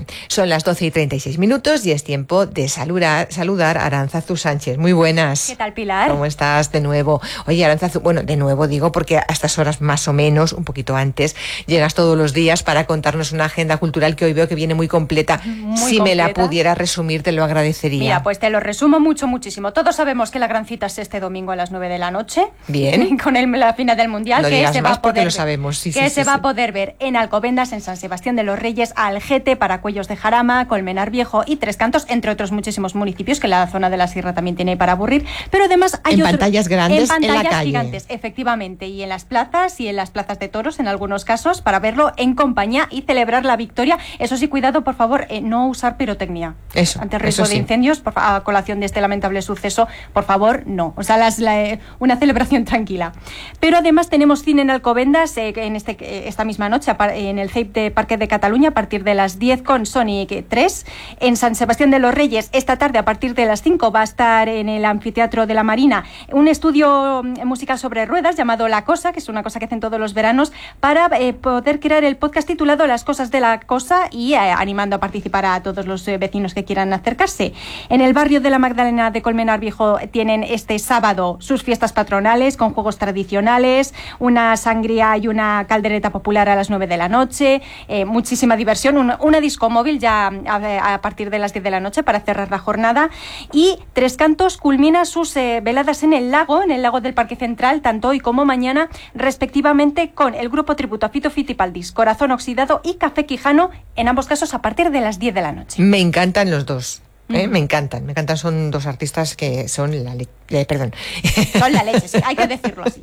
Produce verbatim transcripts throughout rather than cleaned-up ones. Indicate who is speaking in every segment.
Speaker 1: Bien, son las doce y treinta y seis minutos y es tiempo de saludar, saludar a Arantzazu Sánchez. Muy buenas.
Speaker 2: ¿Qué tal, Pilar?
Speaker 1: ¿Cómo estás de nuevo? Oye, Arantzazu, bueno, de nuevo digo porque a estas horas más o menos, un poquito antes, llegas todos los días para contarnos una agenda cultural que hoy veo que viene muy completa.
Speaker 2: Muy
Speaker 1: si
Speaker 2: completa.
Speaker 1: me la pudiera resumir, te lo agradecería.
Speaker 2: Mira, pues te lo resumo mucho, muchísimo. Todos sabemos que la gran cita es este domingo a las nueve de la noche.
Speaker 1: Bien.
Speaker 2: Con el, la final del Mundial.
Speaker 1: No
Speaker 2: que
Speaker 1: digas
Speaker 2: se
Speaker 1: más
Speaker 2: va a poder
Speaker 1: porque lo
Speaker 2: ver,
Speaker 1: sabemos. Sí,
Speaker 2: que
Speaker 1: sí,
Speaker 2: se
Speaker 1: sí,
Speaker 2: va
Speaker 1: sí.
Speaker 2: a poder ver en Alcobendas, en San Sebastián de los Reyes, Algete, Paracuellos de Jarama, Colmenar Viejo y Tres Cantos, entre otros muchísimos municipios que la zona de la sierra también tiene para aburrir. Pero además hay
Speaker 1: en
Speaker 2: otro,
Speaker 1: pantallas grandes,
Speaker 2: en pantallas
Speaker 1: en la calle.
Speaker 2: gigantes, efectivamente, y en las plazas y en las plazas de toros en algunos casos para verlo en compañía y celebrar la victoria. Eso sí, cuidado, por favor, eh, no usar pirotecnia.
Speaker 1: Eso.
Speaker 2: Ante el riesgo
Speaker 1: eso sí.
Speaker 2: de incendios, por, a colación de este lamentable suceso, por favor, no. O sea, las, la, una celebración tranquila. Pero además tenemos cine en Alcobendas eh, en este, esta misma noche en el C E I P de Parque de Cataluña a partir de las diez con Sonic tres. En San Sebastián de los Reyes esta tarde a partir de las cinco va a estar en el Anfiteatro de la Marina un estudio musical sobre ruedas llamado La Cosa, que es una cosa que hacen todos los veranos, para eh, poder crear el podcast titulado Las Cosas de la Cosa y eh, animando a participar a todos los eh, vecinos que quieran acercarse. En el barrio de la Magdalena de Colmenar Viejo tienen este sábado sus fiestas patronales con juegos tradicionales, una sangría y una caldereta popular a las nueve de la noche, eh, muchísima diversión, una, una disco móvil ya a, a partir de las diez de la noche para cerrar la jornada, y Tres Cantos culmina sus eh, veladas en el lago, en el lago del Parque Central, tanto hoy como mañana, respectivamente con el grupo tributo a Fito Fitipaldis, Corazón Oxidado y Café Quijano, en ambos casos a partir de las diez de la noche.
Speaker 1: Me encantan los dos. ¿Eh?
Speaker 2: Mm.
Speaker 1: Me encantan, me encantan, son dos artistas que son la leche, eh, perdón.
Speaker 2: Son la leche, sí, hay que decirlo así.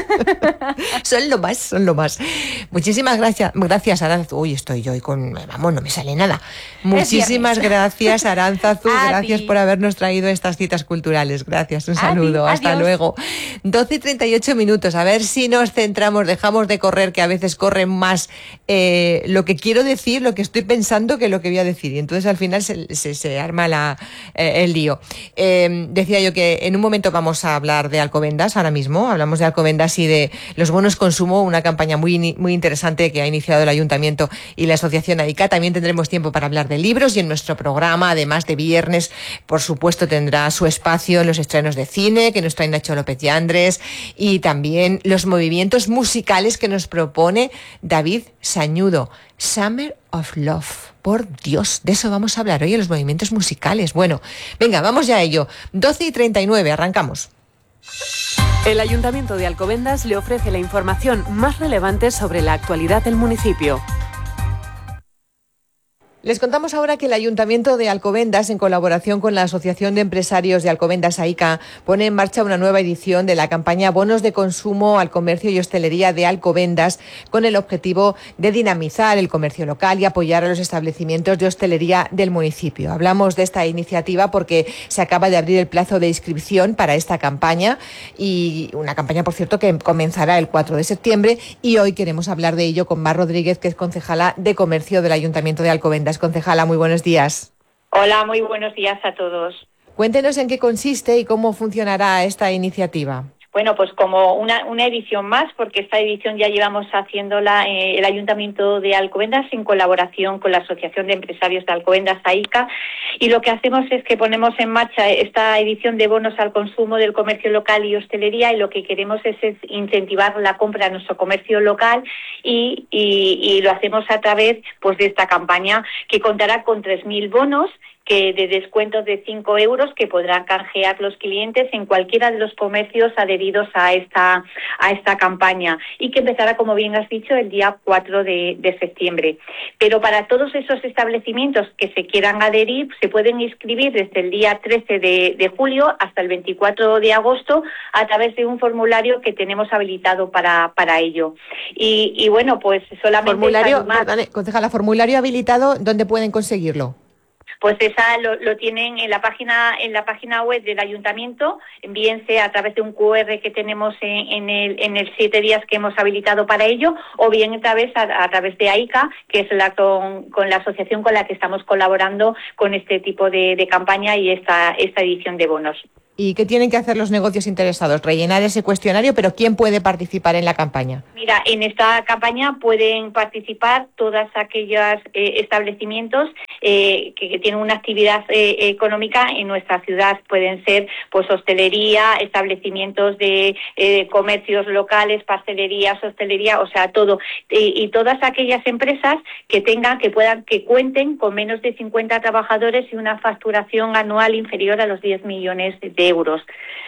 Speaker 1: Son lo más, son lo más. Muchísimas gracias, gracias Arantzazu. Uy, estoy yo hoy con, vamos, no me sale nada. Muchísimas gracias Arantzazu, gracias
Speaker 2: ti.
Speaker 1: por habernos traído estas citas culturales. Gracias, un
Speaker 2: A
Speaker 1: saludo,
Speaker 2: ti,
Speaker 1: hasta
Speaker 2: adiós.
Speaker 1: luego. doce y treinta y ocho minutos, a ver si nos centramos, dejamos de correr, que a veces corren más eh, lo que quiero decir, lo que estoy pensando que lo que voy a decir. Y entonces al final se, se, se arma la La, eh, el lío. Eh, decía yo que en un momento vamos a hablar de Alcobendas, ahora mismo hablamos de Alcobendas y de los bonos consumo, una campaña muy, muy interesante que ha iniciado el Ayuntamiento y la Asociación AICA. También tendremos tiempo para hablar de libros y en nuestro programa, además de viernes, por supuesto tendrá su espacio en los estrenos de cine que nos trae Nacho López Yandres y también los movimientos musicales que nos propone David Sañudo. Summer of Love. Por Dios, de eso vamos a hablar hoy en los movimientos musicales. Bueno, venga, vamos ya a ello. doce y treinta y nueve, arrancamos.
Speaker 3: El Ayuntamiento de Alcobendas le ofrece la información más relevante sobre la actualidad del municipio.
Speaker 1: Les contamos ahora que el Ayuntamiento de Alcobendas, en colaboración con la Asociación de Empresarios de Alcobendas AICA, pone en marcha una nueva edición de la campaña Bonos de Consumo al Comercio y Hostelería de Alcobendas, con el objetivo de dinamizar el comercio local y apoyar a los establecimientos de hostelería del municipio. Hablamos de esta iniciativa porque se acaba de abrir el plazo de inscripción para esta campaña, y una campaña, por cierto, que comenzará el cuatro de septiembre, y hoy queremos hablar de ello con Mar Rodríguez, que es concejala de Comercio del Ayuntamiento de Alcobendas. Concejala, muy buenos días.
Speaker 4: Hola, muy buenos días a todos.
Speaker 1: Cuéntenos en qué consiste y cómo funcionará esta iniciativa.
Speaker 4: Bueno, pues como una, una edición más, porque esta edición ya llevamos haciéndola eh, el Ayuntamiento de Alcobendas en colaboración con la Asociación de Empresarios de Alcobendas, AICA, y lo que hacemos es que ponemos en marcha esta edición de bonos al consumo del comercio local y hostelería, y lo que queremos es, es incentivar la compra a nuestro comercio local y, y, y lo hacemos a través pues de esta campaña que contará con tres mil bonos que de descuentos de cinco euros que podrán canjear los clientes en cualquiera de los comercios adheridos a esta a esta campaña, y que empezará, como bien has dicho, el día cuatro de, de septiembre. Pero para todos esos establecimientos que se quieran adherir, se pueden inscribir desde el día trece de, de julio hasta el veinticuatro de agosto a través de un formulario que tenemos habilitado para, para ello. Y, y bueno, pues solamente...
Speaker 1: Formulario, perdón, concejala, formulario habilitado, ¿dónde pueden conseguirlo?
Speaker 4: Pues esa lo, lo tienen en la página en la página web del ayuntamiento, bien sea a través de un cu erre que tenemos en, en el en el siete días que hemos habilitado para ello, o bien a través a, a través de AICA, que es la con, con la asociación con la que estamos colaborando con este tipo de, de campaña y esta esta edición de bonos.
Speaker 1: ¿Y qué tienen que hacer los negocios interesados? Rellenar ese cuestionario, pero ¿quién puede participar en la campaña?
Speaker 4: Mira, en esta campaña pueden participar todas aquellas eh, establecimientos eh, que, que tienen una actividad eh, económica en nuestra ciudad. Pueden ser pues hostelería, establecimientos de eh, comercios locales, pastelerías, hostelería, o sea, todo. Y, y todas aquellas empresas que tengan, que puedan, que cuenten con menos de cincuenta trabajadores y una facturación anual inferior a los diez millones de euros.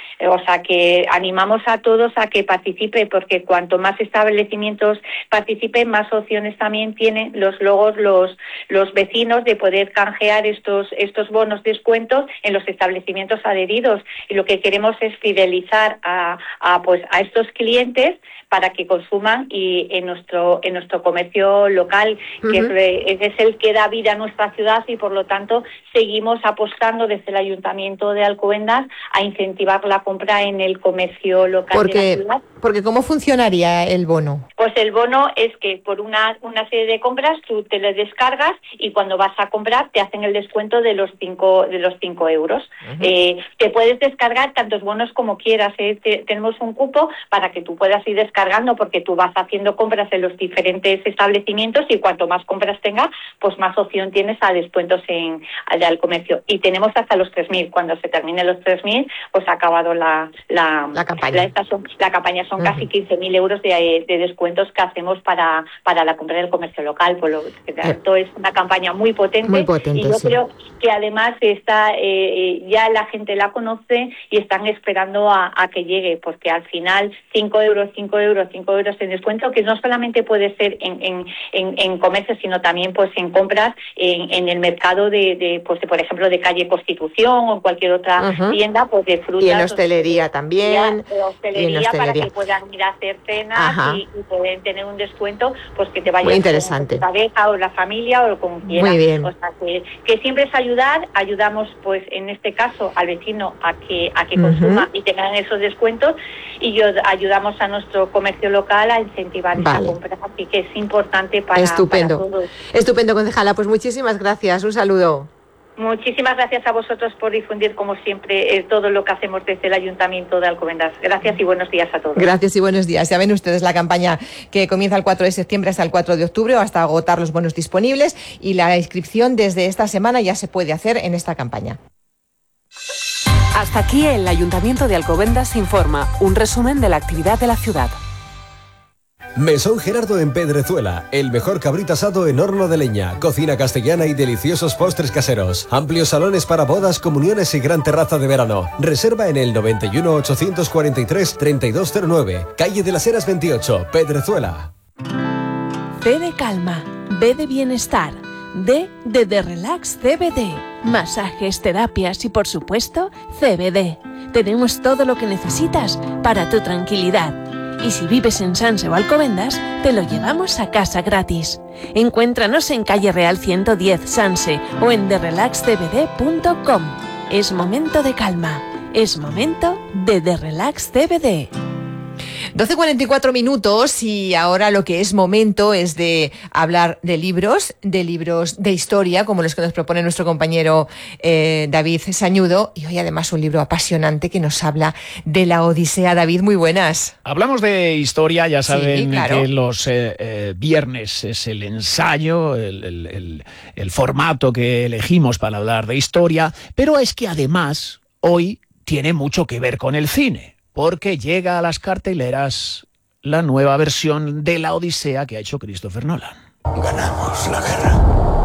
Speaker 4: O sea, que animamos a todos a que participen, porque cuanto más establecimientos participen, más opciones también tienen los logos, los los vecinos de poder canjear estos estos bonos descuentos en los establecimientos adheridos. Y lo que queremos es fidelizar a, a pues a estos clientes para que consuman y en nuestro en nuestro comercio local, uh-huh. que es, es el que da vida a nuestra ciudad, y por lo tanto seguimos apostando desde el Ayuntamiento de Alcobendas a incentivar la compra en el comercio local
Speaker 1: porque,
Speaker 4: de la ciudad.
Speaker 1: Porque ¿cómo funcionaría el bono?
Speaker 4: Pues el bono es que por una una serie de compras tú te lo descargas y cuando vas a comprar te hacen el descuento de los cinco de los cinco euros. Uh-huh. Eh, te puedes descargar tantos bonos como quieras. ¿eh? Te, tenemos un cupo para que tú puedas ir descargando, porque tú vas haciendo compras en los diferentes establecimientos y cuanto más compras tengas, pues más opción tienes a descuentos en al, al comercio. Y tenemos hasta los tres mil. Cuando se termine los tres mil, pues ha acabado la la,
Speaker 1: la campaña.
Speaker 4: La, esta son, la campaña son uh-huh. casi quince mil euros de, de descuentos que hacemos para, para la compra del comercio local. Por lo tanto, es una campaña muy potente,
Speaker 1: muy potente
Speaker 4: y yo
Speaker 1: sí.
Speaker 4: creo que además está eh, ya la gente la conoce y están esperando a, a que llegue, porque al final cinco euros, cinco euros, cinco euros en descuento, que no solamente puede ser en, en, en, en comercio, sino también pues en compras en, en el mercado de, de pues de, por ejemplo, de calle Constitución o en cualquier otra uh-huh. tienda, pues de frutas.
Speaker 1: Y en hostelería o, también.
Speaker 4: De hostelería, y en hostelería para que puedan ir a hacer cenas y, y pueden tener un descuento, pues que te vayas
Speaker 1: muy interesante.
Speaker 4: con tu pareja o la familia o con quien
Speaker 1: muy bien.
Speaker 4: O sea, que, que siempre es ayudar, ayudamos pues en este caso al vecino a que a que uh-huh. consuma y tengan esos descuentos, y yo ayudamos a nuestro comercio local a incentivar vale. esa compra, así que es importante para,
Speaker 1: Estupendo.
Speaker 4: para todos.
Speaker 1: Estupendo, concejala, pues muchísimas gracias, un saludo.
Speaker 4: Muchísimas gracias a vosotros por difundir, como siempre, eh, todo lo que hacemos desde el Ayuntamiento de Alcobendas. Gracias y buenos días a todos.
Speaker 1: Gracias y buenos días. Ya ven ustedes la campaña que comienza el cuatro de septiembre hasta el cuatro de octubre, o hasta agotar los bonos disponibles, y la inscripción desde esta semana ya se puede hacer en esta campaña.
Speaker 3: Hasta aquí el Ayuntamiento de Alcobendas informa, un resumen de la actividad de la ciudad.
Speaker 5: Mesón Gerardo en Pedrezuela, el mejor cabrito asado en horno de leña, cocina castellana y deliciosos postres caseros, amplios salones para bodas, comuniones y gran terraza de verano. Reserva en el noventa y uno, ochocientos cuarenta y tres, treinta y dos cero nueve, calle de las Heras veintiocho, Pedrezuela.
Speaker 6: C de calma, B de bienestar, D de The Relax C B D, masajes, terapias y por supuesto C B D. Tenemos todo lo que necesitas para tu tranquilidad. Y si vives en Sanse o Alcobendas, te lo llevamos a casa gratis. Encuéntranos en calle Real ciento diez, Sanse, o en the relax c b d punto com. Es momento de calma. Es momento de The Relax C B D.
Speaker 1: doce cuarenta y cuatro minutos, y ahora lo que es momento es de hablar de libros, de libros de historia, como los que nos propone nuestro compañero eh, David Sañudo, y hoy además un libro apasionante que nos habla de la Odisea. David, muy buenas.
Speaker 7: Hablamos de historia, ya saben sí,
Speaker 1: claro.
Speaker 7: que los eh, eh, viernes es el ensayo, el, el, el, el formato que elegimos para hablar de historia, pero es que además hoy tiene mucho que ver con el cine, porque llega a las carteleras la nueva versión de la Odisea que ha hecho Christopher Nolan.
Speaker 8: Ganamos la guerra.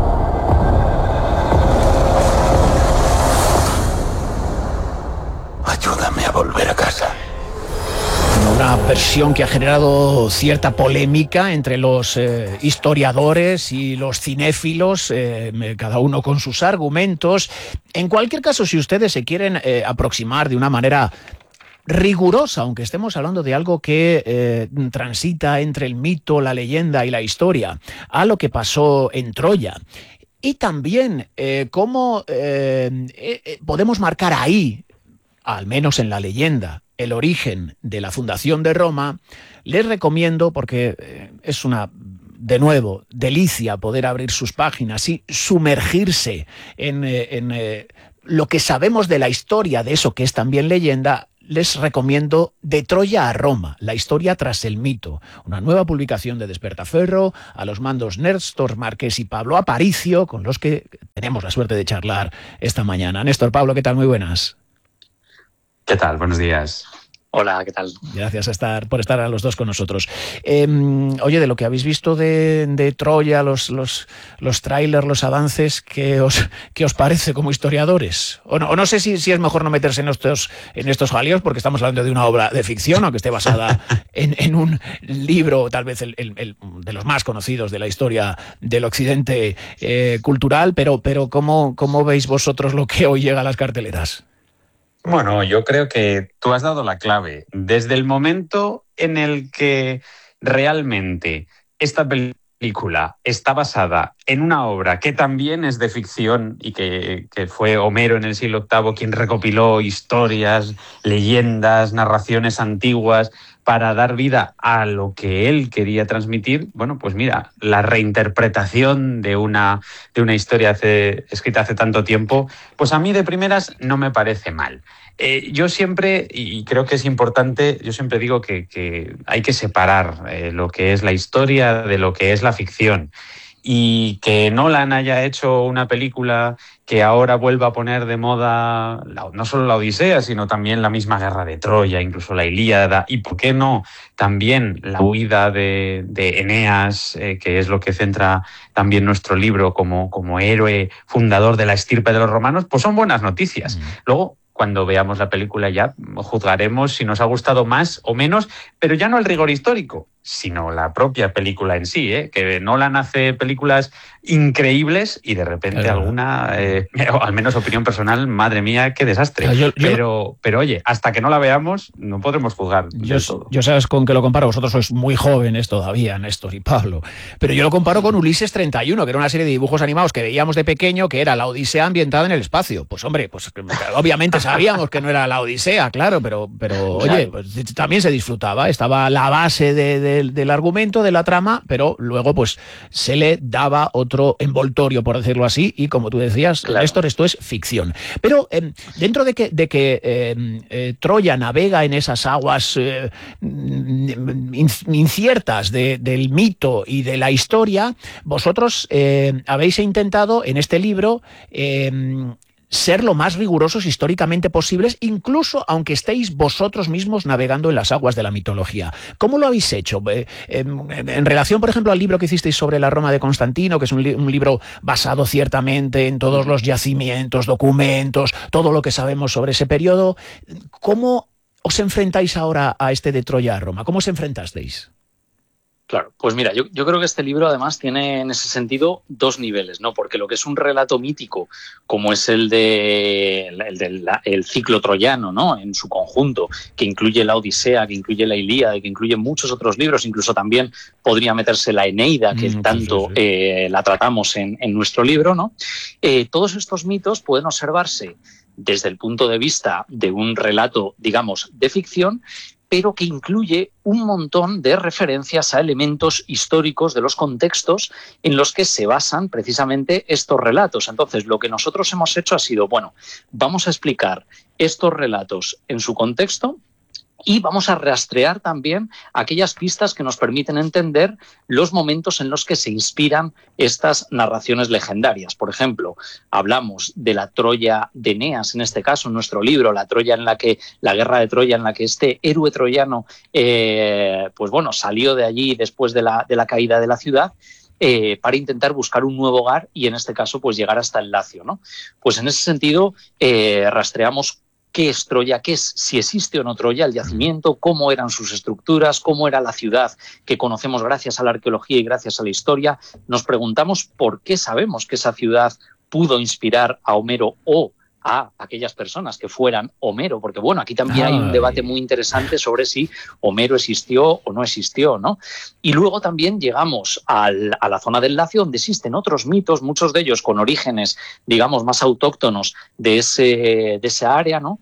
Speaker 8: Ayúdame a volver a casa.
Speaker 7: Una versión que ha generado cierta polémica entre los eh, historiadores y los cinéfilos, eh, cada uno con sus argumentos. En cualquier caso, si ustedes se quieren eh, aproximar de una manera rigurosa, aunque estemos hablando de algo que eh, transita entre el mito, la leyenda y la historia, a lo que pasó en Troya. Y también eh, cómo eh, eh, podemos marcar ahí, al menos en la leyenda, el origen de la fundación de Roma. Les recomiendo, porque eh, es una, de nuevo, delicia poder abrir sus páginas y sumergirse en... Eh, en eh, lo que sabemos de la historia de eso que es también leyenda, les recomiendo De Troya a Roma, la historia tras el mito, una nueva publicación de Despertaferro, a los mandos Néstor Márquez y Pablo Aparicio, con los que tenemos la suerte de charlar esta mañana. Néstor, Pablo, ¿qué tal? Muy buenas.
Speaker 9: ¿Qué tal? Buenos días.
Speaker 10: Hola, ¿qué tal?
Speaker 7: Gracias a estar, por estar a los dos con nosotros. Eh, oye, de lo que habéis visto de, de Troya, los, los, los trailers, los avances, ¿qué os, qué os parece como historiadores? O no, o no sé si, si es mejor no meterse en estos, en estos jaleos, porque estamos hablando de una obra de ficción, aunque esté basada en, en un libro, tal vez el, el, el de los más conocidos de la historia del occidente eh, cultural, pero, pero ¿cómo, ¿cómo veis vosotros lo que hoy llega a las carteleras?
Speaker 9: Bueno, yo creo que tú has dado la clave. Desde el momento en el que realmente esta película está basada en una obra que también es de ficción y que, que fue Homero en el siglo octavo quien recopiló historias, leyendas, narraciones antiguas para dar vida a lo que él quería transmitir, bueno, pues mira, la reinterpretación de una, de una historia hace, escrita hace tanto tiempo, pues a mí de primeras no me parece mal. Eh, yo siempre, y creo que es importante, yo siempre digo que, que hay que separar eh, lo que es la historia de lo que es la ficción. Y que Nolan haya hecho una película que ahora vuelva a poner de moda la, no solo la Odisea, sino también la misma guerra de Troya, incluso la Ilíada, y por qué no también la huida de, de Eneas, eh, que es lo que centra también nuestro libro como, como héroe fundador de la estirpe de los romanos, pues son buenas noticias. Mm. Luego, cuando veamos la película ya juzgaremos si nos ha gustado más o menos, pero ya no el rigor histórico, sino la propia película en sí, ¿eh? Que Nolan hace películas increíbles y de repente claro. alguna, eh, al menos opinión personal, madre mía, qué desastre. Yo, yo, pero, pero oye, hasta que no la veamos no podremos juzgar.
Speaker 7: Yo, yo sabes con qué lo comparo, vosotros sois muy jóvenes todavía, Néstor y Pablo, pero yo lo comparo con Ulises treinta y uno, que era una serie de dibujos animados que veíamos de pequeño, que era la Odisea ambientada en el espacio. Pues hombre, pues obviamente sabíamos que no era la Odisea, claro, pero, pero claro. oye, pues, también se disfrutaba, estaba la base de, de Del, del argumento, de la trama, pero luego pues se le daba otro envoltorio, por decirlo así, y como tú decías, claro. Néstor, esto es ficción. Pero eh, dentro de que, de que eh, eh, Troya navega en esas aguas eh, inciertas de, del mito y de la historia, vosotros eh, habéis intentado en este libro eh, ser lo más rigurosos históricamente posibles, incluso aunque estéis vosotros mismos navegando en las aguas de la mitología. ¿Cómo lo habéis hecho? Eh, en, en relación, por ejemplo, al libro que hicisteis sobre la Roma de Constantino, que es un, li un libro basado ciertamente en todos los yacimientos, documentos, todo lo que sabemos sobre ese periodo, ¿cómo os enfrentáis ahora a este de Troya a Roma? ¿Cómo os enfrentasteis?
Speaker 10: Claro, pues mira, yo, yo creo que este libro además tiene en ese sentido dos niveles, ¿no? Porque lo que es un relato mítico, como es el de el, de la, el ciclo troyano, ¿no? En su conjunto, que incluye la Odisea, que incluye la Ilíada, que incluye muchos otros libros, incluso también podría meterse la Eneida, que mm, tanto sí, sí. Eh, la tratamos en, en nuestro libro, ¿no? Eh, todos estos mitos pueden observarse desde el punto de vista de un relato, digamos, de ficción, pero que incluye un montón de referencias a elementos históricos de los contextos en los que se basan precisamente estos relatos. Entonces, lo que nosotros hemos hecho ha sido, bueno, vamos a explicar estos relatos en su contexto y vamos a rastrear también aquellas pistas que nos permiten entender los momentos en los que se inspiran estas narraciones legendarias. Por ejemplo, hablamos de la Troya de Eneas, en este caso, en nuestro libro, la Troya en la que, la guerra de Troya, en la que este héroe troyano, eh, pues bueno, salió de allí después de la, de la caída de la ciudad, Eh, para intentar buscar un nuevo hogar y en este caso pues llegar hasta el Lacio, ¿no? Pues en ese sentido eh, rastreamos qué es Troya, qué es, si existe o no Troya, el yacimiento, cómo eran sus estructuras, cómo era la ciudad que conocemos gracias a la arqueología y gracias a la historia. Nos preguntamos por qué sabemos que esa ciudad pudo inspirar a Homero o a aquellas personas que fueran Homero, porque bueno, aquí también Ay. hay un debate muy interesante sobre si Homero existió o no existió, ¿no? Y luego también llegamos al, a la zona del Lacio, donde existen otros mitos, muchos de ellos con orígenes, digamos, más autóctonos de, ese, de esa área, ¿no?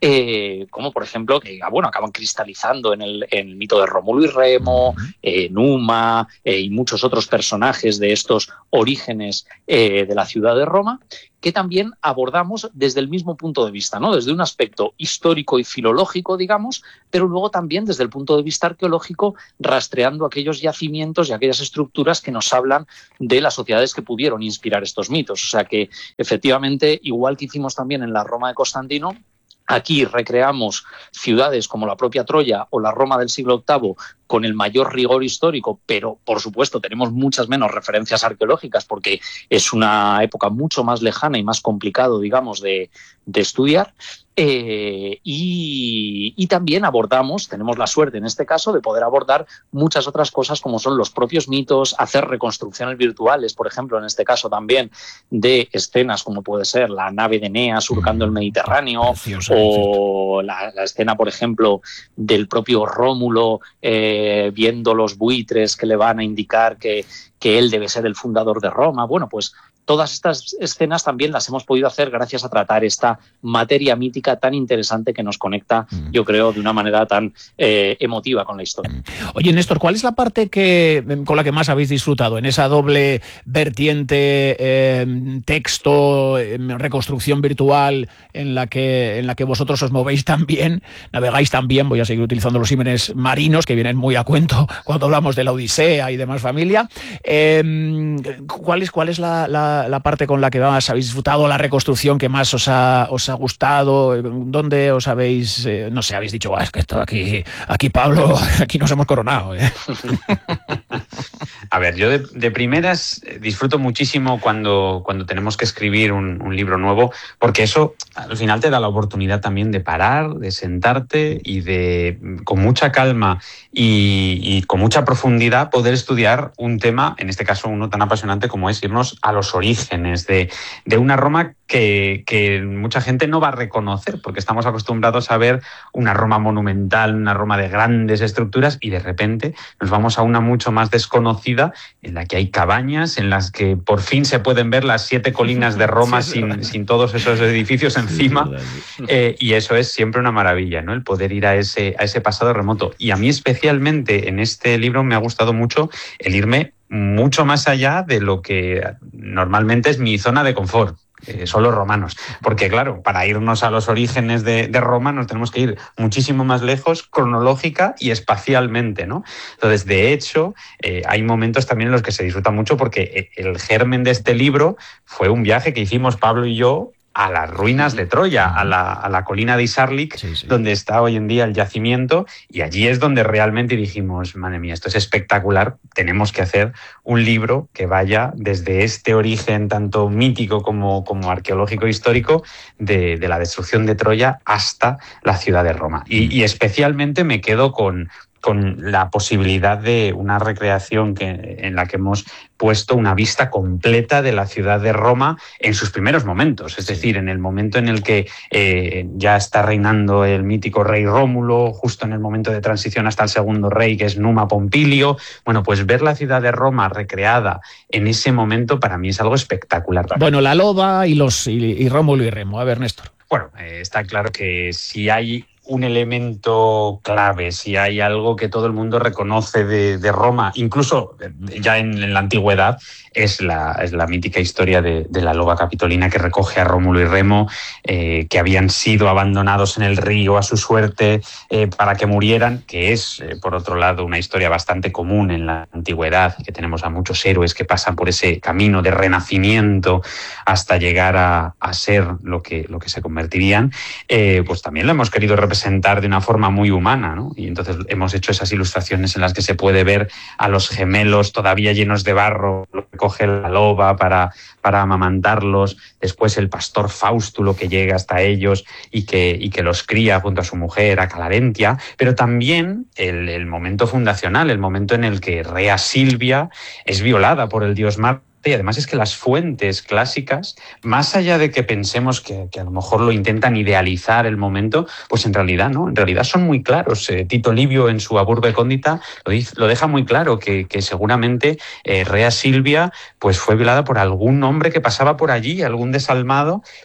Speaker 10: Eh, como por ejemplo, que bueno, acaban cristalizando en el, en el mito de Rómulo y Remo, eh, Numa eh, y muchos otros personajes de estos orígenes eh, de la ciudad de Roma, que también abordamos desde el mismo punto de vista, ¿no? Desde un aspecto histórico y filológico, digamos, pero luego también desde el punto de vista arqueológico, rastreando aquellos yacimientos y aquellas estructuras que nos hablan de las sociedades que pudieron inspirar estos mitos. O sea que, efectivamente, igual que hicimos también en la Roma de Constantino, aquí recreamos ciudades como la propia Troya o la Roma del siglo octavo con el mayor rigor histórico, pero por supuesto tenemos muchas menos referencias arqueológicas porque es una época mucho más lejana y más complicado, digamos, de, de estudiar. Eh, y, y también abordamos, tenemos la suerte en este caso de poder abordar muchas otras cosas como son los propios mitos, hacer reconstrucciones virtuales, por ejemplo, en este caso también de escenas como puede ser la nave de Eneas surcando el Mediterráneo, precioso, o la, la escena, por ejemplo, del propio Rómulo eh, viendo los buitres que le van a indicar que, que él debe ser el fundador de Roma. Bueno, pues todas estas escenas también las hemos podido hacer gracias a tratar esta materia mítica tan interesante que nos conecta, mm. yo creo, de una manera tan eh, emotiva con la historia.
Speaker 7: Oye, Néstor, ¿cuál es la parte que con la que más habéis disfrutado en esa doble vertiente, eh, texto, eh, reconstrucción virtual, en la que en la que vosotros os movéis tan bien, navegáis tan bien? Voy a seguir utilizando los símiles marinos que vienen muy a cuento cuando hablamos de la Odisea y demás familia. Eh, ¿Cuál es cuál es la, la la parte con la que más habéis disfrutado, la reconstrucción que más os ha, os ha gustado? ¿Dónde os habéis, eh, no sé, habéis dicho, ah, es que esto aquí, aquí Pablo, aquí nos hemos coronado, ¿eh?
Speaker 9: A ver, yo de, de primeras disfruto muchísimo cuando, cuando tenemos que escribir un, un libro nuevo, porque eso al final te da la oportunidad también de parar, de sentarte y de, con mucha calma y, y con mucha profundidad, poder estudiar un tema, en este caso uno tan apasionante como es irnos a los orígenes de, de una Roma que, que mucha gente no va a reconocer, porque estamos acostumbrados a ver una Roma monumental, una Roma de grandes estructuras, y de repente nos vamos a una mucho más desconocida, en la que hay cabañas, en las que por fin se pueden ver las siete colinas de Roma sí, sin, sin todos esos edificios encima, eh, y eso es siempre una maravilla, ¿no? El poder ir a ese, a ese pasado remoto. Y a mí especialmente en este libro me ha gustado mucho el irme mucho más allá de lo que normalmente es mi zona de confort. Eh, son los romanos, porque claro, para irnos a los orígenes de, de Roma nos tenemos que ir muchísimo más lejos cronológica y espacialmente, ¿no? Entonces, de hecho, eh, hay momentos también en los que se disfruta mucho, porque el germen de este libro fue un viaje que hicimos Pablo y yo a las ruinas de Troya, a la, a la colina de Isarlik, sí, sí. donde está hoy en día el yacimiento, y allí es donde realmente dijimos, madre mía, esto es espectacular, tenemos que hacer un libro que vaya desde este origen tanto mítico como, como arqueológico histórico de, de la destrucción de Troya hasta la ciudad de Roma. Y, y especialmente me quedo con... con la posibilidad de una recreación que, en la que hemos puesto una vista completa de la ciudad de Roma en sus primeros momentos, es decir, en el momento en el que eh, ya está reinando el mítico rey Rómulo, justo en el momento de transición hasta el segundo rey, que es Numa Pompilio. Bueno, pues ver la ciudad de Roma recreada en ese momento para mí es algo espectacular.
Speaker 7: Bueno, la loba y, los, y, y Rómulo y Remo. A ver, Néstor.
Speaker 9: Bueno, eh, está claro que si hay un elemento clave, si hay algo que todo el mundo reconoce de, de Roma, incluso ya en, en la antigüedad, es la, es la mítica historia de, de la loba capitolina que recoge a Rómulo y Remo, eh, que habían sido abandonados en el río a su suerte eh, para que murieran, que es, eh, por otro lado, una historia bastante común en la antigüedad, que tenemos a muchos héroes que pasan por ese camino de renacimiento hasta llegar a, a ser lo que, lo que se convertirían. Eh, pues también lo hemos querido representar presentar de una forma muy humana, ¿no? Y entonces hemos hecho esas ilustraciones en las que se puede ver a los gemelos todavía llenos de barro, lo que coge la loba para, para amamantarlos, después el pastor Faustulo que llega hasta ellos y que, y que los cría junto a su mujer, a Caladentia, pero también el, el momento fundacional, el momento en el que Rea Silvia es violada por el dios Marte. Y además es que las fuentes clásicas, más allá de que pensemos que, que a lo mejor lo intentan idealizar el momento, pues en realidad no, en realidad son muy claros. Eh, Tito Livio en su Aburbe Condita lo, dice, lo deja muy claro, que, que seguramente eh, Rea Silvia pues fue violada por algún hombre que pasaba por allí, algún desalmado,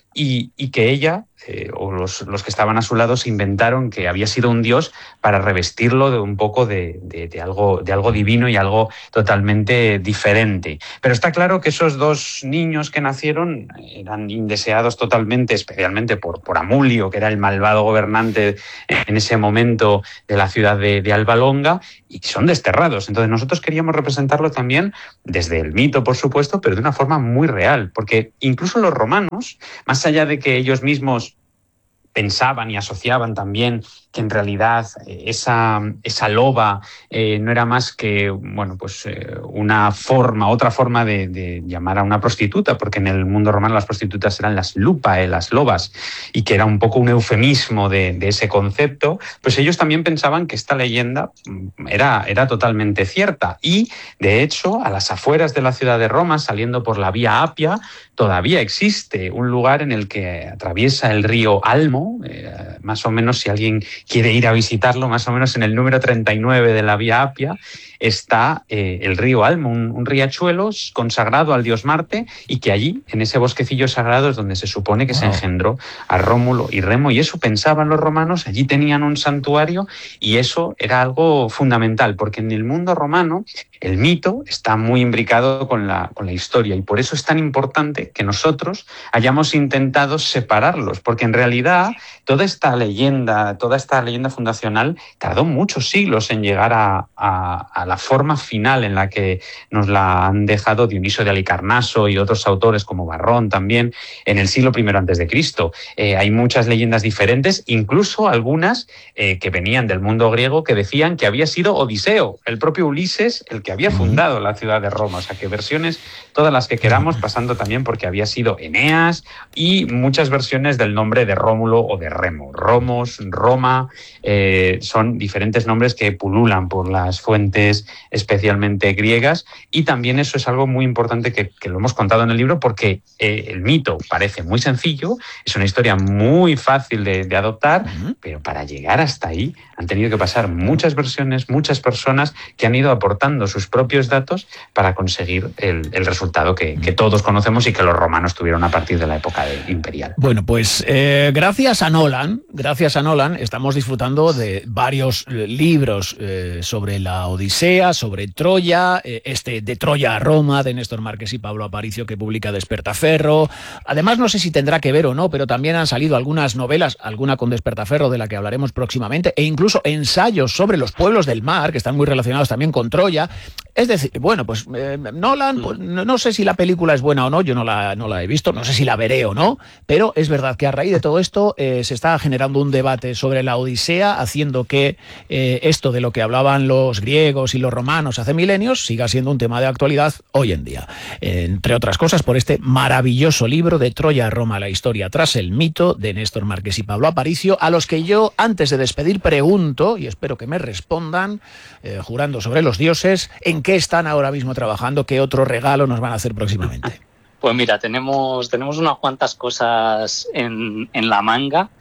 Speaker 9: y, y que ella eh, o los, los que estaban a su lado se inventaron que había sido un dios para revestirlo de un poco de, de, de, algo, de algo divino y algo totalmente diferente. Pero está claro que esos dos niños que nacieron eran indeseados totalmente, especialmente por, por Amulio, que era el malvado gobernante en ese momento de la ciudad de, de Alba Longa, y son desterrados. Entonces nosotros queríamos representarlo también desde el mito, por supuesto, pero de una forma muy real, porque incluso los romanos, más allá de que ellos mismos pensaban y asociaban también que en realidad esa, esa loba eh, no era más que bueno, pues, eh, una forma, otra forma de, de llamar a una prostituta, porque en el mundo romano las prostitutas eran las lupae, las lobas, y que era un poco un eufemismo de, de ese concepto, pues ellos también pensaban que esta leyenda era, era totalmente cierta. Y, de hecho, a las afueras de la ciudad de Roma, saliendo por la Vía Apia, todavía existe un lugar en el que atraviesa el río Almo, eh, más o menos, si alguien quiere ir a visitarlo, más o menos en el número treinta y nueve de la Vía Apia, está eh, el río Almo, un, un riachuelo consagrado al dios Marte, y que allí, en ese bosquecillo sagrado, es donde se supone que wow. se engendró a Rómulo y Remo, y eso pensaban los romanos, allí tenían un santuario, y eso era algo fundamental, porque en el mundo romano el mito está muy imbricado con la, con la historia, y por eso es tan importante que nosotros hayamos intentado separarlos, porque en realidad toda esta leyenda, toda esta leyenda fundacional tardó muchos siglos en llegar a, a, a la forma final en la que nos la han dejado Dioniso de Halicarnaso y otros autores como Varrón también en el siglo primero antes de Cristo. Eh, hay muchas leyendas diferentes, incluso algunas eh, que venían del mundo griego, que decían que había sido Odiseo, el propio Ulises, el que había fundado la ciudad de Roma. O sea, que versiones todas las que queramos, pasando también porque había sido Eneas, y muchas versiones del nombre de Rómulo o de Remo. Romos, Roma, eh, son diferentes nombres que pululan por las fuentes especialmente griegas, y también eso es algo muy importante que, que lo hemos contado en el libro, porque eh, el mito parece muy sencillo, es una historia muy fácil de, de adoptar, uh-huh. pero para llegar hasta ahí han tenido que pasar muchas versiones, muchas personas que han ido aportando sus propios datos para conseguir el, el resultado que, que todos conocemos y que los romanos tuvieron a partir de la época imperial.
Speaker 7: Bueno, pues eh, gracias a Nolan, gracias a Nolan estamos disfrutando de varios eh, libros eh, sobre la Odisea, sobre Troya, eh, este de Troya a Roma, de Néstor Márquez y Pablo Aparicio, que publica Despertaferro. Además, no sé si tendrá que ver o no, pero también han salido algunas novelas, alguna con Despertaferro, de la que hablaremos próximamente, e incluso ensayos sobre los pueblos del mar, que están muy relacionados también con Troya. Es decir, bueno, pues eh, Nolan, pues, no, no sé si la película es buena o no, yo no la, no la he visto, no sé si la veré o no, pero es verdad que a raíz de todo esto eh, se está generando un debate sobre la Odisea, haciendo que eh, esto de lo que hablaban los griegos y los romanos hace milenios siga siendo un tema de actualidad hoy en día. Eh, entre otras cosas, por este maravilloso libro de Troya a Roma, la historia tras el mito, de Néstor Márquez y Pablo Aparicio, a los que yo, antes de despedir, pregunto, y espero que me respondan, eh, jurando sobre los dioses, en qué están ahora mismo trabajando, qué otro regalo nos van a hacer próximamente.
Speaker 10: Pues mira, tenemos, tenemos unas cuantas cosas en, en la manga.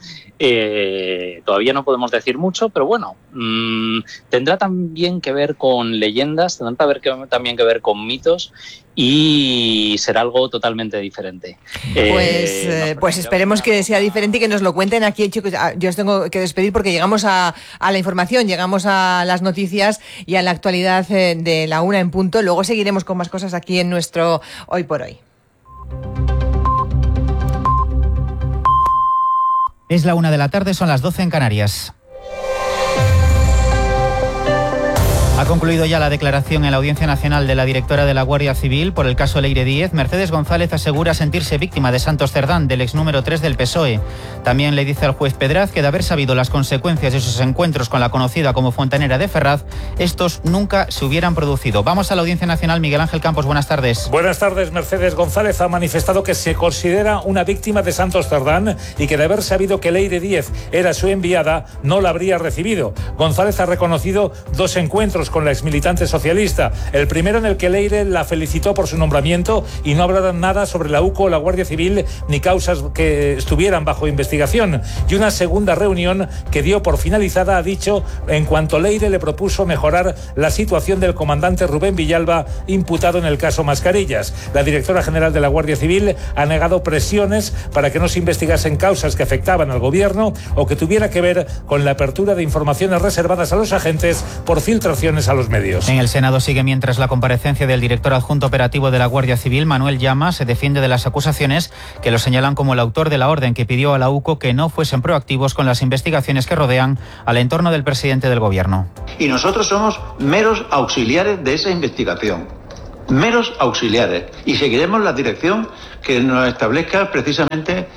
Speaker 10: Eh, todavía no podemos decir mucho, pero bueno, mmm, tendrá también que ver con leyendas, tendrá que ver, también que ver con mitos, y será algo totalmente diferente.
Speaker 1: Pues, eh, pues esperemos que sea diferente y que nos lo cuenten aquí, chicos. Yo os tengo que despedir porque llegamos a, a la información, llegamos a las noticias y a la actualidad de la una en punto. Luego seguiremos con más cosas aquí en nuestro Hoy por Hoy.
Speaker 11: Es la una de la tarde, son las doce en Canarias. Ha concluido ya la declaración en la Audiencia Nacional de la directora de la Guardia Civil por el caso Leire Díez. Mercedes González asegura sentirse víctima de Santos Cerdán, del ex número tres del P S O E. También le dice al juez Pedraz que de haber sabido las consecuencias de sus encuentros con la conocida como Fontanera de Ferraz, estos nunca se hubieran producido. Vamos a la Audiencia Nacional. Miguel Ángel Campos, buenas tardes.
Speaker 12: Buenas tardes. Mercedes González ha manifestado que se considera una víctima de Santos Cerdán y que de haber sabido que Leire Díez era su enviada, no la habría recibido. González ha reconocido dos encuentros diálogos con la exmilitante socialista. El primero en el que Leire la felicitó por su nombramiento y no hablaron nada sobre la U C O o la Guardia Civil ni causas que estuvieran bajo investigación. Y una segunda reunión que dio por finalizada, ha dicho, en cuanto Leire le propuso mejorar la situación del comandante Rubén Villalba, imputado en el caso Mascarillas. La directora general de la Guardia Civil ha negado presiones para que no se investigasen causas que afectaban al gobierno o que tuviera que ver con la apertura de informaciones reservadas a los agentes por filtraciones a los medios.
Speaker 11: En el Senado sigue mientras la comparecencia del director adjunto operativo de la Guardia Civil, Manuel Llama, se defiende de las acusaciones que lo señalan como el autor de la orden que pidió a la U C O que no fuesen proactivos con las investigaciones que rodean al entorno del presidente del gobierno.
Speaker 13: Y nosotros somos meros auxiliares de esa investigación. Meros auxiliares, y seguiremos la dirección que nos establezca precisamente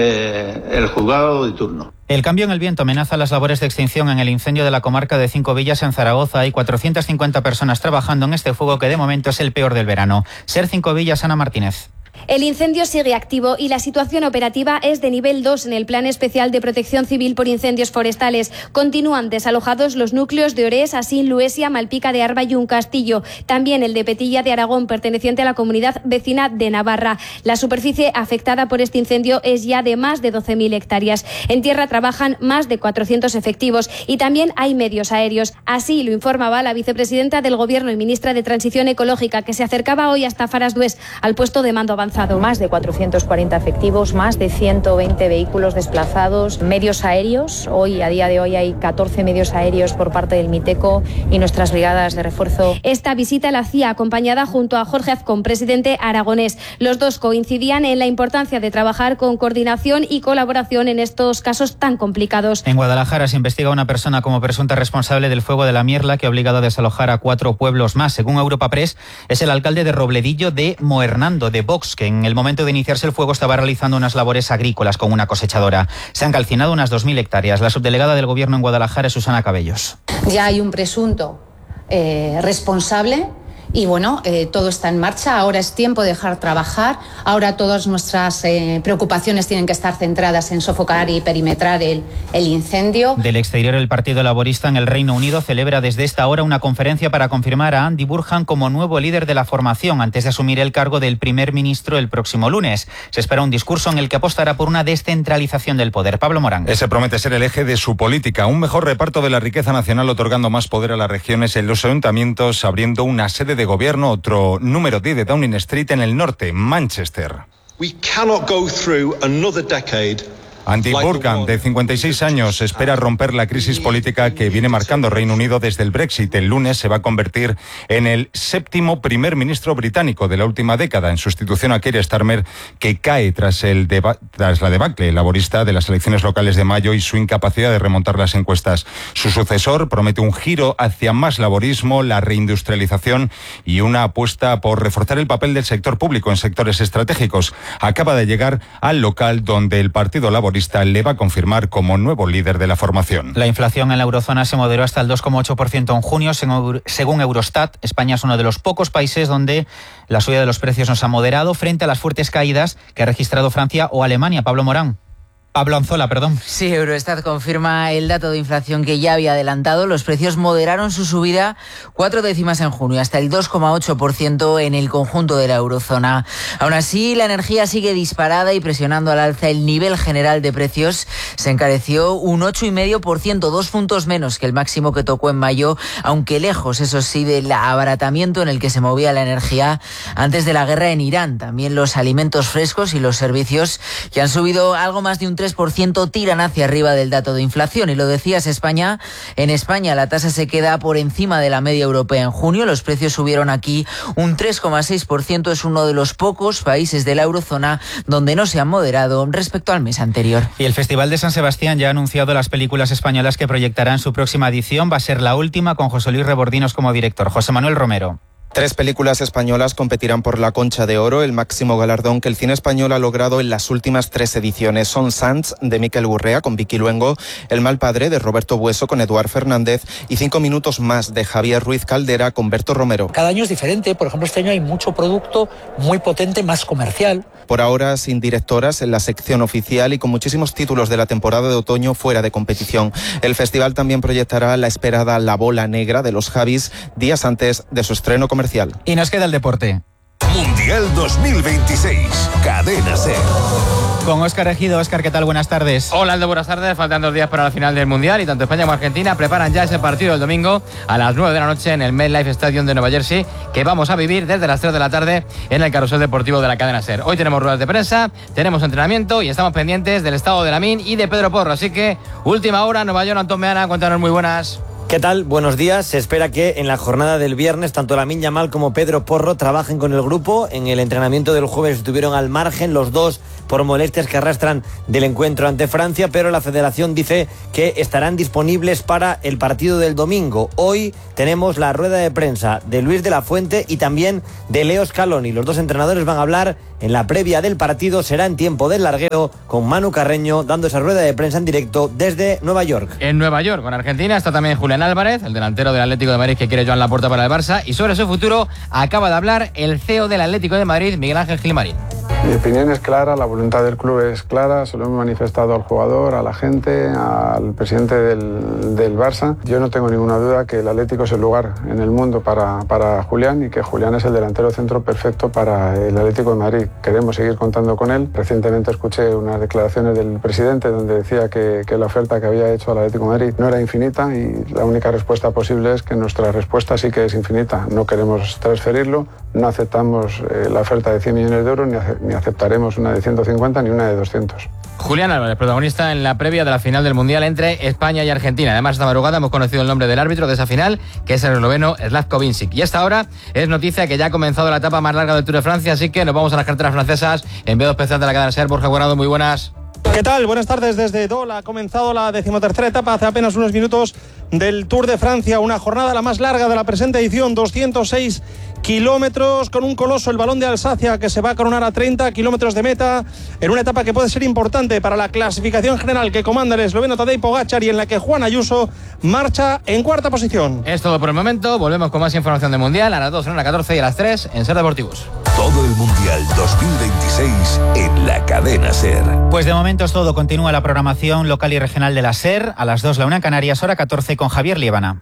Speaker 13: eh, el juzgado de turno.
Speaker 11: El cambio en el viento amenaza las labores de extinción en el incendio de la comarca de Cinco Villas en Zaragoza. Hay cuatrocientas cincuenta personas trabajando en este fuego que de momento es el peor del verano. Ser Cinco Villas, Ana Martínez.
Speaker 14: El incendio sigue activo y la situación operativa es de nivel dos en el Plan Especial de Protección Civil por Incendios Forestales. Continúan desalojados los núcleos de Orés, Asín, Luesia, Malpica de Arba y un Castillo. También el de Petilla de Aragón, perteneciente a la comunidad vecina de Navarra. La superficie afectada por este incendio es ya de más de doce mil hectáreas. En tierra trabajan más de cuatrocientos efectivos y también hay medios aéreos. Así lo informaba la vicepresidenta del Gobierno y ministra de Transición Ecológica, que se acercaba hoy hasta Farasdués al puesto de mando avanzado.
Speaker 15: Más de cuatrocientos cuarenta efectivos, más de ciento veinte vehículos desplazados, medios aéreos. Hoy, a día de hoy, hay catorce medios aéreos por parte del MITECO y nuestras brigadas de refuerzo.
Speaker 14: Esta visita la hacía acompañada junto a Jorge Azcón, presidente aragonés. Los dos coincidían en la importancia de trabajar con coordinación y colaboración en estos casos tan complicados.
Speaker 11: En Guadalajara se investiga a una persona como presunta responsable del fuego de la Mierla que ha obligado a desalojar a cuatro pueblos más. Según Europa Press, es el alcalde de Robledillo de Moernando, de Vox, que en el momento de iniciarse el fuego estaba realizando unas labores agrícolas con una cosechadora. Se han calcinado unas dos mil hectáreas. La subdelegada del Gobierno en Guadalajara es Susana Cabellos.
Speaker 16: Ya hay un presunto eh, responsable. Y bueno, eh, todo está en marcha, ahora es tiempo de dejar trabajar, ahora todas nuestras eh, preocupaciones tienen que estar centradas en sofocar y perimetrar el, el incendio.
Speaker 11: Del exterior, el Partido Laborista en el Reino Unido celebra desde esta hora una conferencia para confirmar a Andy Burnham como nuevo líder de la formación antes de asumir el cargo del primer ministro el próximo lunes. Se espera un discurso en el que apostará por una descentralización del poder. Pablo Morán.
Speaker 17: Ese promete ser el eje de su política, un mejor reparto de la riqueza nacional otorgando más poder a las regiones en los ayuntamientos, abriendo una sede de gobierno, otro número diez de Downing Street en el norte, Manchester.
Speaker 18: We cannot go through another decade.
Speaker 17: Andy Burnham, de cincuenta y seis años, espera romper la crisis política que viene marcando Reino Unido desde el Brexit. El lunes se va a convertir en el séptimo primer ministro británico de la última década, en sustitución a Keir Starmer, que cae tras, el deba- tras la debacle laborista de las elecciones locales de mayo y su incapacidad de remontar las encuestas. Su sucesor promete un giro hacia más laborismo, la reindustrialización y una apuesta por reforzar el papel del sector público en sectores estratégicos. Acaba de llegar al local donde el Partido Laborista le va a confirmar como nuevo líder de la formación.
Speaker 11: La inflación en la eurozona se moderó hasta el dos coma ocho por ciento en junio, según Eurostat. España es uno de los pocos países donde la subida de los precios nos ha moderado frente a las fuertes caídas que ha registrado Francia o Alemania. Pablo Morán. Pablo Anzola, perdón.
Speaker 19: Sí, Eurostat confirma el dato de inflación que ya había adelantado. Los precios moderaron su subida cuatro décimas en junio, hasta el dos coma ocho por ciento en el conjunto de la eurozona. Aún así, la energía sigue disparada y presionando al alza el nivel general de precios. Se encareció un ocho coma cinco por ciento, dos puntos menos que el máximo que tocó en mayo, aunque lejos, eso sí, del abaratamiento en el que se movía la energía antes de la guerra en Irán. También los alimentos frescos y los servicios, que han subido algo más de un tres por ciento, tiran hacia arriba del dato de inflación. Y lo decías, España. En España la tasa se queda por encima de la media europea en junio. Los precios subieron aquí un tres coma seis por ciento. Es uno de los pocos países de la eurozona donde no se han moderado respecto al mes anterior.
Speaker 11: Y el Festival de San Sebastián ya ha anunciado las películas españolas que proyectará en su próxima edición. Va a ser la última con José Luis Rebordinos como director. José Manuel Romero.
Speaker 20: Tres películas españolas competirán por la Concha de Oro, el máximo galardón que el cine español ha logrado en las últimas tres ediciones. Son Sants, de Miquel Gurrea, con Vicky Luengo, El mal padre, de Roberto Bueso, con Eduard Fernández, y Cinco minutos más, de Javier Ruiz Caldera, con Berto Romero.
Speaker 21: Cada año es diferente. Por ejemplo, este año hay mucho producto muy potente, más comercial.
Speaker 20: Por ahora, sin directoras en la sección oficial y con muchísimos títulos de la temporada de otoño fuera de competición. El festival también proyectará la esperada La Bola Negra de los Javis días antes de su estreno comercial.
Speaker 11: Y nos queda el deporte.
Speaker 22: Mundial dos mil veintiséis, Cadena SER.
Speaker 11: Con Óscar Ejido. Óscar, ¿qué tal? Buenas tardes.
Speaker 23: Hola, Aldo, buenas tardes. Faltan dos días para la final del Mundial y tanto España como Argentina preparan ya ese partido del domingo a las nueve de la noche en el MetLife Stadium de Nueva Jersey, que vamos a vivir desde las tres de la tarde en el carrusel deportivo de la cadena SER. Hoy tenemos ruedas de prensa, tenemos entrenamiento y estamos pendientes del estado de Lamine y de Pedro Porro. Así que, última hora, Nueva York, Antón Meana, cuéntanos, muy buenas.
Speaker 24: ¿Qué tal? Buenos días. Se espera que en la jornada del viernes tanto Lamine Yamal como Pedro Porro trabajen con el grupo. En el entrenamiento del jueves estuvieron al margen los dos por molestias que arrastran del encuentro ante Francia, pero la federación dice que estarán disponibles para el partido del domingo. Hoy tenemos la rueda de prensa de Luis de la Fuente y también de Leo Scaloni. Los dos entrenadores van a hablar en la previa del partido. Será en tiempo del larguero, con Manu Carreño dando esa rueda de prensa en directo desde Nueva York.
Speaker 23: En Nueva York, con Argentina, está también Julián Álvarez, el delantero del Atlético de Madrid que quiere Joan Laporta para el Barça, y sobre su futuro acaba de hablar el C E O del Atlético de Madrid, Miguel Ángel Gilmarín.
Speaker 25: Mi opinión es clara, la voluntad del club es clara, se lo hemos manifestado al jugador, a la gente, al presidente del, del Barça. Yo no tengo ninguna duda que el Atlético es el lugar en el mundo para, para Julián y que Julián es el delantero centro perfecto para el Atlético de Madrid. Queremos seguir contando con él. Recientemente escuché unas declaraciones del presidente donde decía que, que la oferta que había hecho al Atlético de Madrid no era infinita y la única respuesta posible es que nuestra respuesta sí que es infinita. No queremos transferirlo, no aceptamos eh, la oferta de cien millones de euros ni, ace- ni aceptaremos una de ciento cincuenta ni una de doscientos.
Speaker 23: Julián Álvarez, protagonista en la previa de la final del Mundial entre España y Argentina. Además, esta madrugada hemos conocido el nombre del árbitro de esa final, que es el esloveno Slavko Vincic. Y esta hora es noticia que ya ha comenzado la etapa más larga del Tour de Francia, así que nos vamos a las carreteras francesas. Enviado especial de la cadena SER, Borja Guardado, muy buenas.
Speaker 26: ¿Qué tal? Buenas tardes desde Dole. Ha comenzado la decimotercera etapa hace apenas unos minutos del Tour de Francia, una jornada la más larga de la presente edición, doscientos seis kilómetros, con un coloso, el Balón de Alsacia, que se va a coronar a treinta kilómetros de meta, en una etapa que puede ser importante para la clasificación general que comanda el esloveno Tadej Pogačar y en la que Juan Ayuso marcha en cuarta posición.
Speaker 23: Es todo por el momento, volvemos con más información del Mundial a las dos, en la catorce y a las tres en SER Deportivos.
Speaker 22: Todo el Mundial dos mil veintiséis en la cadena SER.
Speaker 11: Pues de momento es todo. Continúa la programación local y regional de la SER. A las dos la una en Canarias, hora catorce, con Javier Liébana.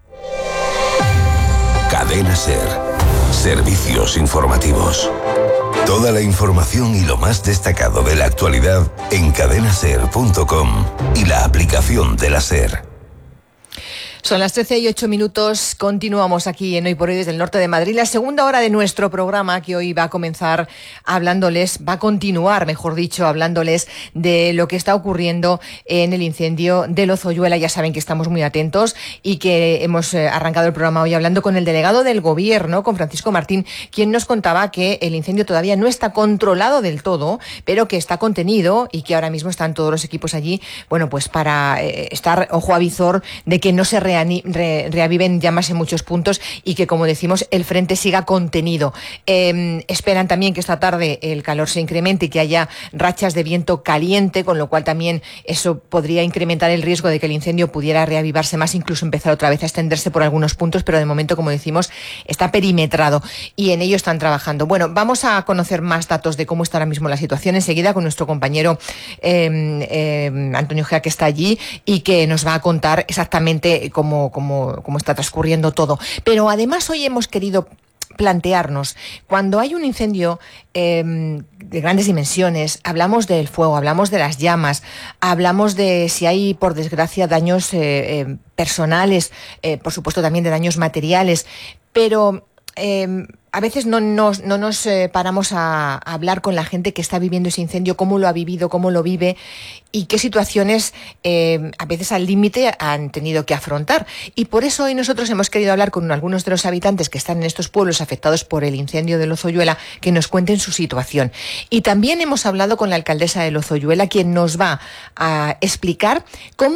Speaker 22: Cadena SER. Servicios informativos. Toda la información y lo más destacado de la actualidad en cadena ser punto com y la aplicación de la SER.
Speaker 1: Son las trece y ocho minutos, continuamos aquí en Hoy por Hoy desde el norte de Madrid, la segunda hora de nuestro programa, que hoy va a comenzar hablándoles, va a continuar, mejor dicho, hablándoles de lo que está ocurriendo en el incendio de Lozoyuela. Ya saben que estamos muy atentos y que hemos arrancado el programa hoy hablando con el delegado del Gobierno, con Francisco Martín, quien nos contaba que el incendio todavía no está controlado del todo, pero que está contenido y que ahora mismo están todos los equipos allí, bueno, pues para eh, estar ojo a visor de que no se realice Re, reaviven llamas en muchos puntos y que, como decimos, el frente siga contenido. Eh, esperan también que esta tarde el calor se incremente y que haya rachas de viento caliente, con lo cual también eso podría incrementar el riesgo de que el incendio pudiera reavivarse más, incluso empezar otra vez a extenderse por algunos puntos, pero de momento, como decimos, está perimetrado y en ello están trabajando. Bueno, vamos a conocer más datos de cómo está ahora mismo la situación enseguida con nuestro compañero eh, eh, Antonio Gea, que está allí y que nos va a contar exactamente cómo Cómo, cómo, cómo está transcurriendo todo. Pero además hoy hemos querido plantearnos, cuando hay un incendio eh, de grandes dimensiones, hablamos del fuego, hablamos de las llamas, hablamos de si hay, por desgracia, daños eh, eh, personales, eh, por supuesto también de daños materiales, pero eh, a veces no nos, no nos eh, paramos a, a hablar con la gente que está viviendo ese incendio, cómo lo ha vivido, cómo lo vive y qué situaciones eh, a veces al límite han tenido que afrontar. Y por eso hoy nosotros hemos querido hablar con algunos de los habitantes que están en estos pueblos afectados por el incendio de Lozoyuela, que nos cuenten su situación. Y también hemos hablado con la alcaldesa de Lozoyuela, quien nos va a explicar cómo es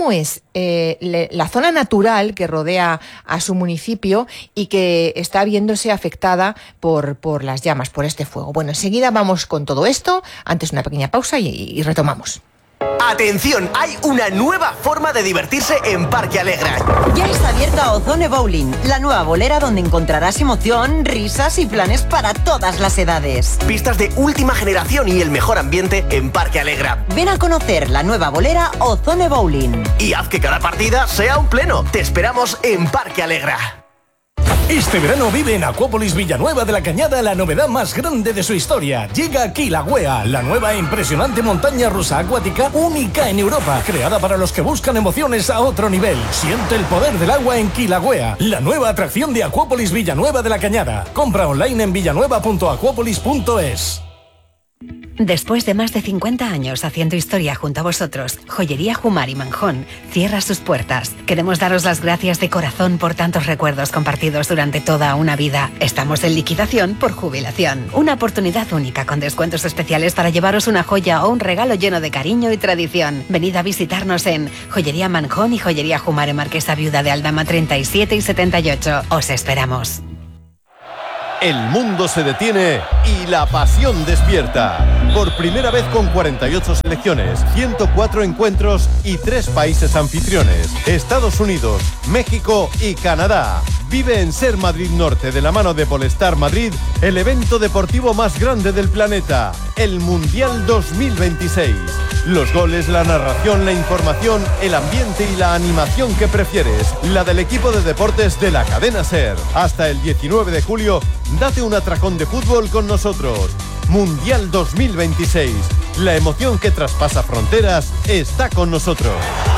Speaker 1: eh, le, la zona natural que rodea a su municipio y que está viéndose afectada por, por las llamas, por este fuego. Bueno, enseguida vamos con todo esto, antes una pequeña pausa y, y retomamos.
Speaker 2: ¡Atención! Hay una nueva forma de divertirse en Parque Alegra.
Speaker 3: Ya está abierta Ozone Bowling, la nueva bolera donde encontrarás emoción, risas y planes para todas las edades.
Speaker 2: Pistas de última generación y el mejor ambiente en Parque Alegra.
Speaker 3: Ven a conocer la nueva bolera Ozone Bowling.
Speaker 2: Y haz que cada partida sea un pleno. Te esperamos en Parque Alegra.
Speaker 4: Este verano vive en Acuópolis Villanueva de la Cañada la novedad más grande de su historia. Llega Kilauea, la nueva e impresionante montaña rusa acuática única en Europa, creada para los que buscan emociones a otro nivel. Siente el poder del agua en Kilauea, la nueva atracción de Acuópolis Villanueva de la Cañada. Compra online en villanueva punto acuópolis punto es.
Speaker 5: Después de más de cincuenta años haciendo historia junto a vosotros, Joyería Jumar y Manjón cierra sus puertas. Queremos daros las gracias de corazón por tantos recuerdos compartidos durante toda una vida. Estamos en liquidación por jubilación. Una oportunidad única con descuentos especiales para llevaros una joya o un regalo lleno de cariño y tradición. Venid a visitarnos en Joyería Manjón y Joyería Jumar en Marquesa Viuda de Aldama treinta y siete y setenta y ocho. Os esperamos.
Speaker 6: El mundo se detiene y la pasión despierta. Por primera vez con cuarenta y ocho selecciones, ciento cuatro encuentros y tres países anfitriones: Estados Unidos, México y Canadá. Vive en Ser Madrid Norte de la mano de Polestar Madrid el evento deportivo más grande del planeta, el Mundial dos mil veintiséis. Los goles, la narración, la información, el ambiente y la animación que prefieres, la del equipo de deportes de la cadena Ser. Hasta el diecinueve de julio, date un atracón de fútbol con nosotros. Mundial dos mil veintiséis. La emoción que traspasa fronteras está con nosotros.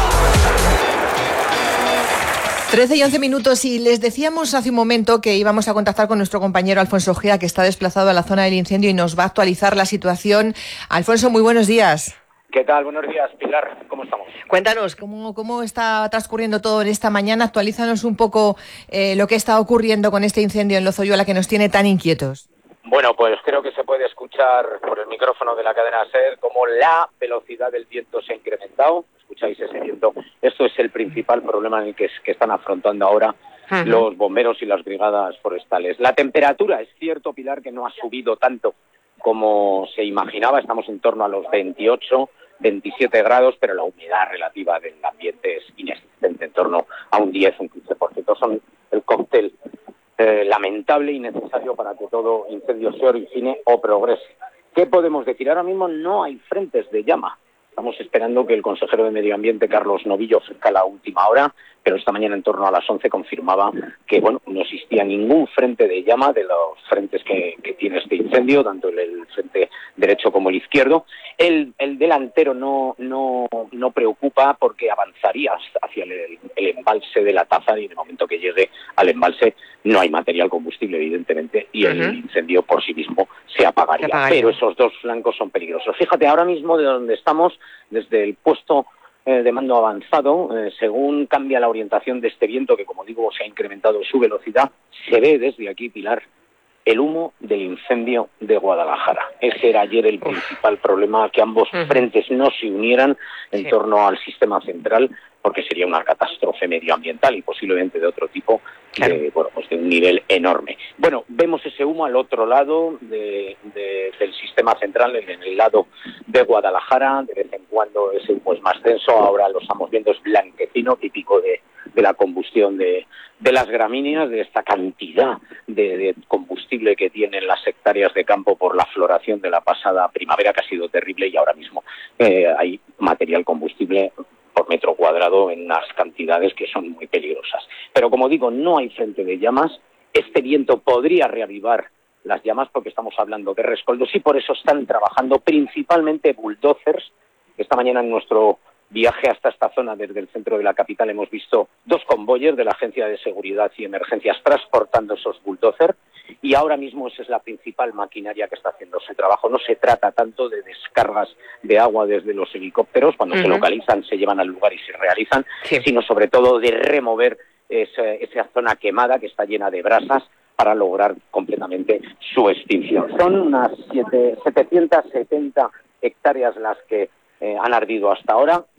Speaker 1: trece y once minutos y les decíamos hace un momento que íbamos a contactar con nuestro compañero Alfonso Ojeda, que está desplazado a la zona del incendio y nos va a actualizar la situación. Alfonso, muy buenos días.
Speaker 8: ¿Qué tal? Buenos días, Pilar. ¿Cómo estamos?
Speaker 1: Cuéntanos, ¿cómo, cómo está transcurriendo todo en esta mañana? Actualízanos un poco eh, lo que está ocurriendo con este incendio en Lozoyuela que nos tiene tan inquietos.
Speaker 8: Bueno, pues creo que se puede escuchar por el micrófono de la cadena SER cómo la velocidad del viento se ha incrementado. Escucháis ese viento. Esto es el principal problema en el que, que están afrontando ahora uh-huh. los bomberos y las brigadas forestales. La temperatura, es cierto, Pilar, que no ha subido tanto como se imaginaba. Estamos en torno a los veintiocho, veintisiete grados, pero la humedad relativa del ambiente es inexistente, en torno a un diez, un quince por ciento. Son el cóctel eh, lamentable y necesario para que todo incendio se origine o progrese. ¿Qué podemos decir? Ahora mismo no hay frentes de llama. Estamos esperando que el consejero de Medio Ambiente, Carlos Novillo, ofrezca la última hora, pero esta mañana en torno a las once confirmaba que bueno, no existía ningún frente de llama de los frentes que, que tiene este incendio, tanto el, el frente derecho como el izquierdo. El, el delantero no, no, no preocupa porque avanzaría hacia el, el embalse de la Taza y en el momento que llegue al embalse no hay material combustible, evidentemente, y el uh-huh. incendio por sí mismo se apagaría. se apagaría. Pero esos dos flancos son peligrosos. Fíjate, ahora mismo de donde estamos, desde el puesto eh, de mando avanzado, eh, según cambia la orientación de este viento, que como digo se ha incrementado su velocidad, se ve desde aquí, Pilar, el humo del incendio de Guadalajara. Ese era ayer el principal problema, que ambos uh-huh. frentes no se unieran en sí. torno al sistema central, porque sería una catástrofe medioambiental y posiblemente de otro tipo, claro. de, bueno, pues de un nivel enorme. Bueno, vemos ese humo al otro lado de, de, del sistema central, en el lado de Guadalajara. De vez en cuando ese humo es más denso, ahora lo estamos viendo, es blanquecino, típico de, de la combustión de, de las gramíneas, de esta cantidad de, de combustible que tienen las hectáreas de campo por la floración de la pasada primavera, que ha sido terrible, y ahora mismo eh, hay material combustible por metro cuadrado en unas cantidades que son muy peligrosas. Pero como digo, no hay frente de llamas. Este viento podría reavivar las llamas porque estamos hablando de rescoldos y por eso están trabajando principalmente bulldozers. Esta mañana en nuestro viaje hasta esta zona desde el centro de la capital hemos visto dos convoyes de la Agencia de Seguridad y Emergencias transportando esos bulldozers y ahora mismo esa es la principal maquinaria que está haciendo ese trabajo. No se trata tanto de descargas de agua desde los helicópteros, cuando uh-huh. se localizan, se llevan al lugar y se realizan, sí. sino sobre todo de remover ese, esa zona quemada que está llena de brasas para lograr completamente su extinción. Son unas siete, setecientas setenta hectáreas las que eh, han ardido hasta ahora.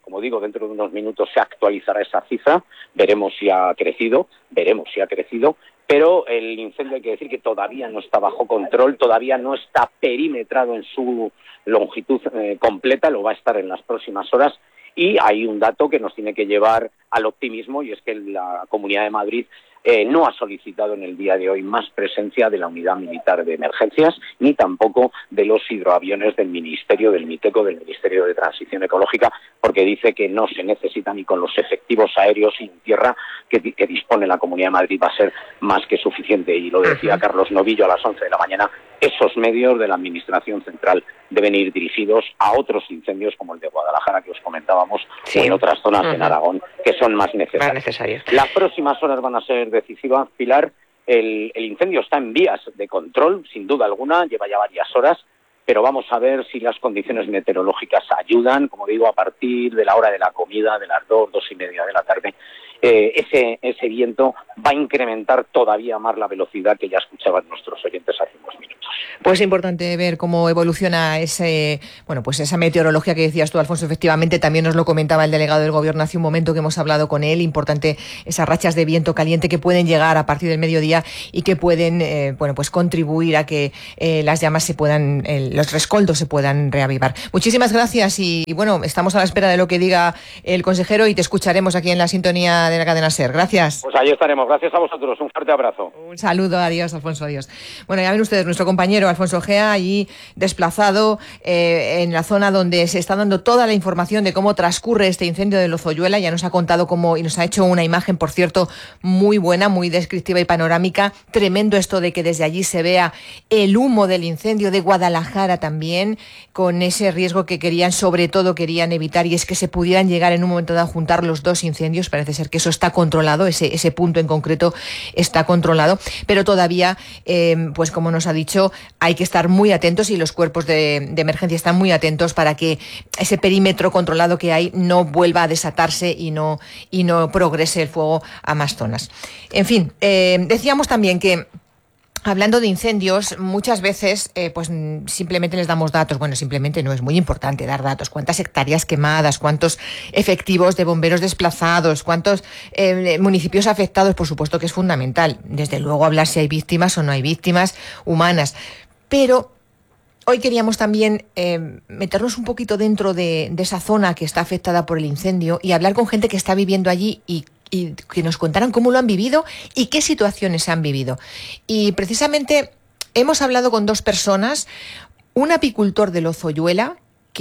Speaker 8: como digo, dentro de unos minutos se actualizará esa cifra, veremos si ha crecido, veremos si ha crecido, pero el incendio hay que decir que todavía no está bajo control, todavía no está perimetrado en su longitud eh, completa, lo va a estar en las próximas horas. Y hay un dato que nos tiene que llevar al optimismo, y es que la Comunidad de Madrid eh, no ha solicitado en el día de hoy más presencia de la Unidad Militar de Emergencias, ni tampoco de los hidroaviones del Ministerio, del MITECO, del Ministerio de Transición Ecológica, porque dice que no se necesita, ni con los efectivos aéreos y en tierra que, que dispone la Comunidad de Madrid va a ser más que suficiente. Y lo decía Carlos Novillo a las once de la mañana, esos medios de la Administración Central deben ir dirigidos a otros incendios como el de Guadalajara que os comentábamos, sí, o en otras zonas uh-huh. en Aragón que son más necesarias. Más necesarias. Las próximas horas van a ser decisivas, Pilar. El, el incendio está en vías de control, sin duda alguna, lleva ya varias horas, pero vamos a ver si las condiciones meteorológicas ayudan, como digo, a partir de la hora de la comida, de las dos, dos y media de la tarde. Eh, ese, ese viento va a incrementar todavía más la velocidad que ya escuchaban nuestros oyentes hace unos minutos.
Speaker 1: Pues es importante ver cómo evoluciona ese, bueno, pues esa meteorología que decías tú, Alfonso. Efectivamente, también nos lo comentaba el delegado del Gobierno hace un momento que hemos hablado con él. Importante esas rachas de viento caliente que pueden llegar a partir del mediodía y que pueden, eh, bueno, pues contribuir a que eh, las llamas se puedan, eh, los rescoldos se puedan reavivar. Muchísimas gracias y, y bueno, estamos a la espera de lo que diga el consejero y te escucharemos aquí en la sintonía de la cadena SER. Gracias.
Speaker 8: Pues ahí estaremos. Gracias a vosotros. Un fuerte abrazo.
Speaker 1: Un saludo. Adiós, Alfonso. Adiós. Bueno, ya ven ustedes, nuestro compañero Alfonso Gea allí desplazado eh, en la zona donde se está dando toda la información de cómo transcurre este incendio de Lozoyuela. Ya nos ha contado cómo y nos ha hecho una imagen, por cierto, muy buena, muy descriptiva y panorámica. Tremendo esto de que desde allí se vea el humo del incendio de Guadalajara también, con ese riesgo que querían, sobre todo querían evitar, y es que se pudieran llegar en un momento dado a juntar los dos incendios. Parece ser que eso está controlado, ese, ese punto en concreto está controlado, pero todavía, eh, pues como nos ha dicho, hay que estar muy atentos y los cuerpos de, de emergencia están muy atentos para que ese perímetro controlado que hay no vuelva a desatarse y no, y no progrese el fuego a más zonas. En fin, eh, decíamos también que hablando de incendios, muchas veces eh, pues simplemente les damos datos. Bueno, simplemente no es muy importante dar datos. Cuántas hectáreas quemadas, cuántos efectivos de bomberos desplazados, cuántos eh, municipios afectados, por supuesto que es fundamental. Desde luego hablar si hay víctimas o no hay víctimas humanas. Pero hoy queríamos también eh, meternos un poquito dentro de, de esa zona que está afectada por el incendio y hablar con gente que está viviendo allí y y que nos contaran cómo lo han vivido y qué situaciones han vivido. Y precisamente hemos hablado con dos personas, un apicultor de Lozoyuela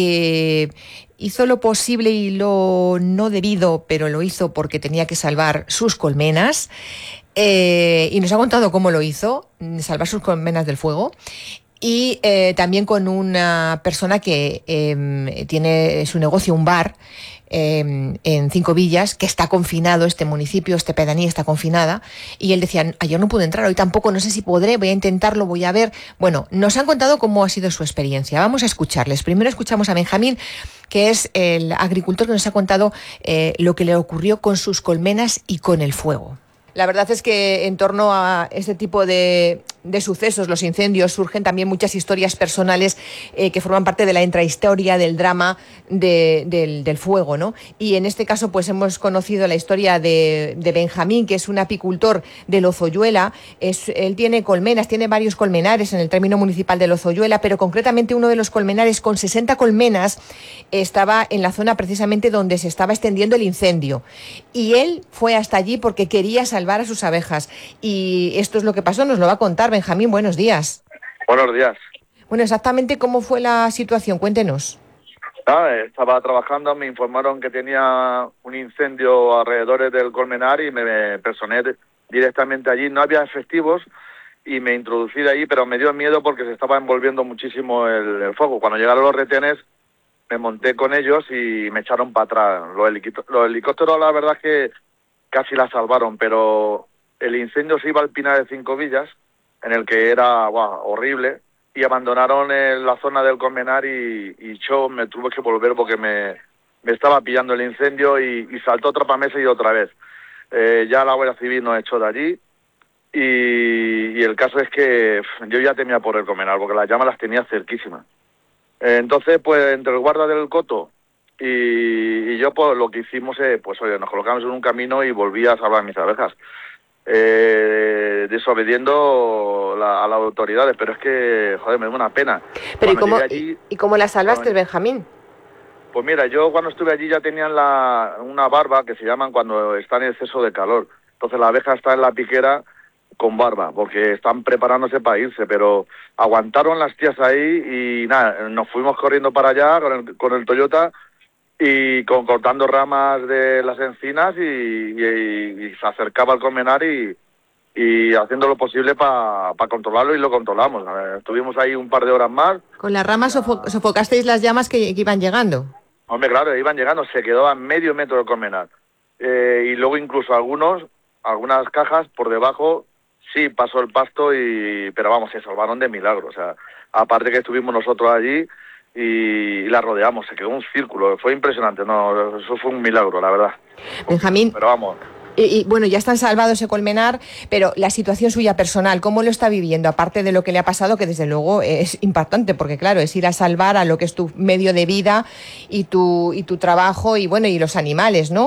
Speaker 1: que hizo lo posible y lo no debido, pero lo hizo porque tenía que salvar sus colmenas, eh, y nos ha contado cómo lo hizo, salvar sus colmenas del fuego. Y eh, también con una persona que eh, tiene su negocio, un bar, eh, en Cinco Villas, que está confinado, este municipio, esta pedanía está confinada, y él decía, ayer no pude entrar, hoy tampoco, no sé si podré, voy a intentarlo, voy a ver. Bueno, nos han contado cómo ha sido su experiencia. Vamos a escucharles. Primero escuchamos a Benjamín, que es el agricultor que nos ha contado eh, lo que le ocurrió con sus colmenas y con el fuego. La verdad es que en torno a este tipo de, de sucesos, los incendios, surgen también muchas historias personales eh, que forman parte de la intrahistoria, del drama de, del, del fuego, ¿no? Y en este caso pues hemos conocido la historia de, de Benjamín, que es un apicultor de Lozoyuela. Es, él tiene colmenas, tiene varios colmenares en el término municipal de Lozoyuela, pero concretamente uno de los colmenares con sesenta colmenas estaba en la zona precisamente donde se estaba extendiendo el incendio. Y él fue hasta allí porque quería salvar a sus abejas. Y esto es lo que pasó, nos lo va a contar Benjamín. Buenos días.
Speaker 7: Buenos días.
Speaker 1: Bueno, exactamente cómo fue la situación, cuéntenos.
Speaker 7: Ah, estaba trabajando, me informaron que tenía un incendio alrededor del colmenar y me personé directamente allí. No había efectivos y me introducí de ahí, pero me dio miedo porque se estaba envolviendo muchísimo el, el fuego. Cuando llegaron los retenes, me monté con ellos y me echaron para atrás. Los, helicópteros, los helicópteros, la verdad es que casi la salvaron, pero el incendio se iba al Pinar de Cinco Villas, en el que era wow, horrible, y abandonaron en la zona del colmenar y, y yo me tuve que volver porque me, me estaba pillando el incendio y, y saltó otra mesa y otra vez. Eh, ya la Guardia Civil nos echó de allí y, y el caso es que pff, yo ya temía por el colmenar porque las llamas las tenía cerquísimas. Eh, entonces, pues entre el guarda del coto y, y yo pues lo que hicimos es, pues oye, nos colocamos en un camino y volví a salvar mis abejas. Eh, desobediendo la, a las autoridades, pero es que, joder, me da una pena.
Speaker 1: Pero ¿y
Speaker 7: Cuando
Speaker 1: cómo,
Speaker 7: llegué allí,
Speaker 1: ¿y cómo la salvaste, Benjamín?
Speaker 7: pues mira, yo cuando estuve allí ya tenían la, una barba que se llaman cuando está en exceso de calor. Entonces la abeja está en la piquera con barba, porque están preparándose para irse, pero aguantaron las tías ahí y nada, nos fuimos corriendo para allá con el, con el Toyota y con, cortando ramas de las encinas y, y, y se acercaba al colmenar y, y haciendo lo posible para pa controlarlo y lo controlamos. A ver, estuvimos ahí un par de horas más.
Speaker 1: Con las ramas sofo sofocasteis las llamas que, que iban llegando.
Speaker 7: Hombre, claro, iban llegando, se quedó a medio metro del colmenar. Eh, y luego incluso algunos, algunas cajas por debajo, sí pasó el pasto, y pero vamos, se salvaron de milagro. O sea, aparte que estuvimos nosotros allí y la rodeamos, se quedó un círculo, fue impresionante, no, eso fue un milagro, la verdad.
Speaker 1: Benjamín,
Speaker 7: Pero vamos,
Speaker 1: y, y, bueno, ya están salvados ese colmenar, pero la situación suya personal, ¿cómo lo está viviendo? Aparte de lo que le ha pasado, que desde luego es impactante, porque claro, es ir a salvar a lo que es tu medio de vida y tu, y tu trabajo y bueno, y los animales, ¿no?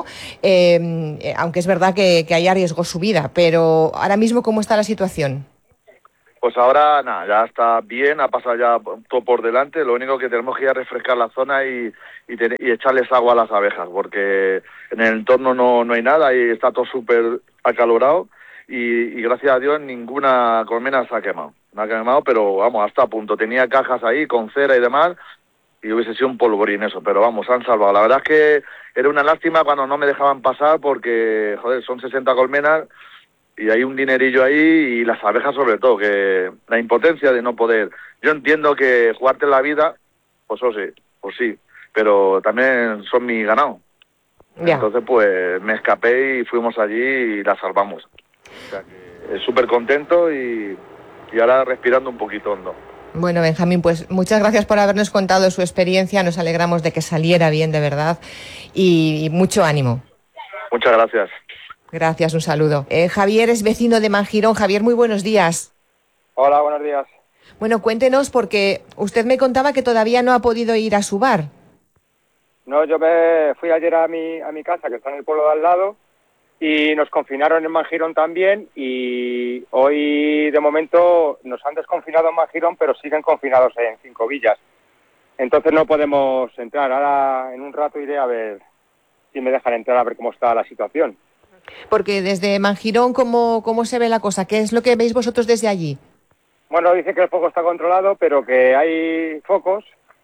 Speaker 1: Eh, aunque es verdad que, que ahí arriesgó su vida, pero ahora mismo, ¿cómo está la situación?
Speaker 7: pues ahora nada, ya está bien, ha pasado ya todo por delante, lo único que tenemos que ir a refrescar la zona y, y, ten, y echarles agua a las abejas, porque en el entorno no, no hay nada y está todo súper acalorado y, y gracias a Dios ninguna colmena se ha quemado, no ha quemado, pero vamos, hasta a punto, tenía cajas ahí con cera y demás y hubiese sido un polvorín eso, pero vamos, se han salvado. La verdad es que era una lástima cuando no me dejaban pasar porque, joder, son sesenta colmenas y hay un dinerillo ahí y las abejas sobre todo, que la impotencia de no poder. Yo entiendo que jugarte la vida, pues eso sí, pues sí, pero también son mi ganado. Yeah. Entonces pues me escapé y fuimos allí y la salvamos. O sea que súper contento y, y ahora respirando un poquito hondo.
Speaker 1: Bueno, Benjamín, pues muchas gracias por habernos contado su experiencia, nos alegramos de que saliera bien de verdad y, y mucho ánimo.
Speaker 7: Muchas gracias.
Speaker 1: Gracias, un saludo. Eh, Javier es vecino de Mangirón. Javier, muy buenos días.
Speaker 9: Hola, buenos días.
Speaker 1: Bueno, cuéntenos, porque usted me contaba que todavía no ha podido ir a su bar.
Speaker 9: No, yo me fui ayer a mi, a mi casa, que está en el pueblo de al lado, y nos confinaron en Mangirón también, y hoy, de momento, nos han desconfinado en Mangirón, pero siguen confinados en Cinco Villas. Entonces no podemos entrar. Ahora, en un rato, iré a ver si me dejan entrar, a ver cómo está la situación.
Speaker 1: Porque desde Mangirón, ¿cómo, ¿cómo se ve la cosa? ¿Qué es lo que veis vosotros desde allí?
Speaker 9: Bueno, dice que el foco está controlado, pero que hay focos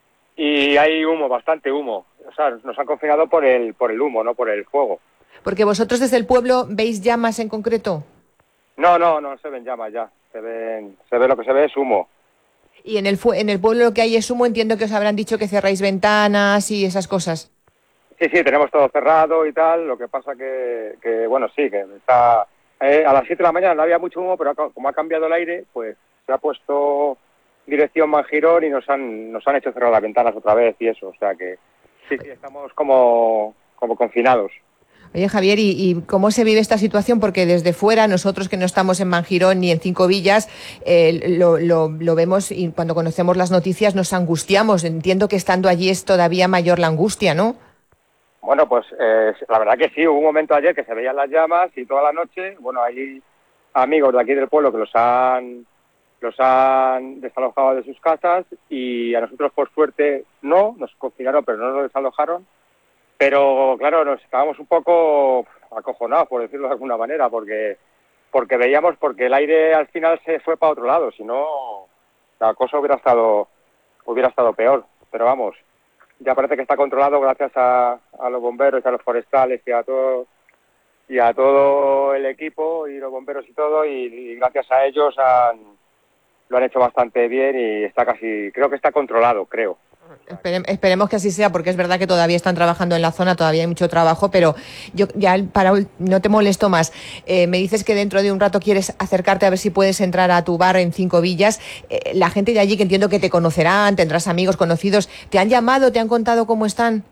Speaker 9: y hay humo, bastante humo. O sea, nos han confinado por el, por el humo, no por el fuego.
Speaker 1: Porque vosotros desde el pueblo veis llamas en concreto.
Speaker 9: No, no, no se ven llamas ya. Se ven, se ve lo que se ve es humo.
Speaker 1: Y en el, en el pueblo lo que hay es humo, entiendo que os habrán dicho que cerráis ventanas y esas cosas.
Speaker 9: Sí, sí, tenemos todo cerrado y tal, lo que pasa que, que bueno, sí, que está... Eh, a las siete de la mañana no había mucho humo, pero como ha cambiado el aire, pues se ha puesto dirección Mangirón y nos han nos han hecho cerrar las ventanas otra vez y eso, o sea que sí, sí, estamos como, como confinados.
Speaker 1: Oye, Javier, ¿y, ¿y cómo se vive esta situación? Porque desde fuera, nosotros que no estamos en Mangirón ni en Cinco Villas, eh, lo, lo, lo vemos y cuando conocemos las noticias nos angustiamos. Entiendo que estando allí es todavía mayor la angustia, ¿no?
Speaker 9: Bueno, pues eh, la verdad que sí, hubo un momento ayer que se veían las llamas y toda la noche, bueno, hay amigos de aquí del pueblo que los han los han desalojado de sus casas y a nosotros por suerte no, nos confinaron pero no nos desalojaron, pero claro, nos estábamos un poco acojonados, por decirlo de alguna manera, porque porque veíamos, porque el aire al final se fue para otro lado, si no la cosa hubiera estado hubiera estado peor, pero vamos, ya parece que está controlado gracias a, a los bomberos y a los forestales y a todo y a todo el equipo y los bomberos y todo y, y gracias a ellos han, lo han hecho bastante bien y está casi, creo que está controlado, creo.
Speaker 1: Espere, esperemos que así sea, porque es verdad que todavía están trabajando en la zona, todavía hay mucho trabajo, pero yo ya para no te molesto más. Eh, me dices que dentro de un rato quieres acercarte a ver si puedes entrar a tu bar en Cinco Villas. Eh, la gente de allí, que entiendo que te conocerán, tendrás amigos conocidos, ¿te han llamado, te han contado cómo están?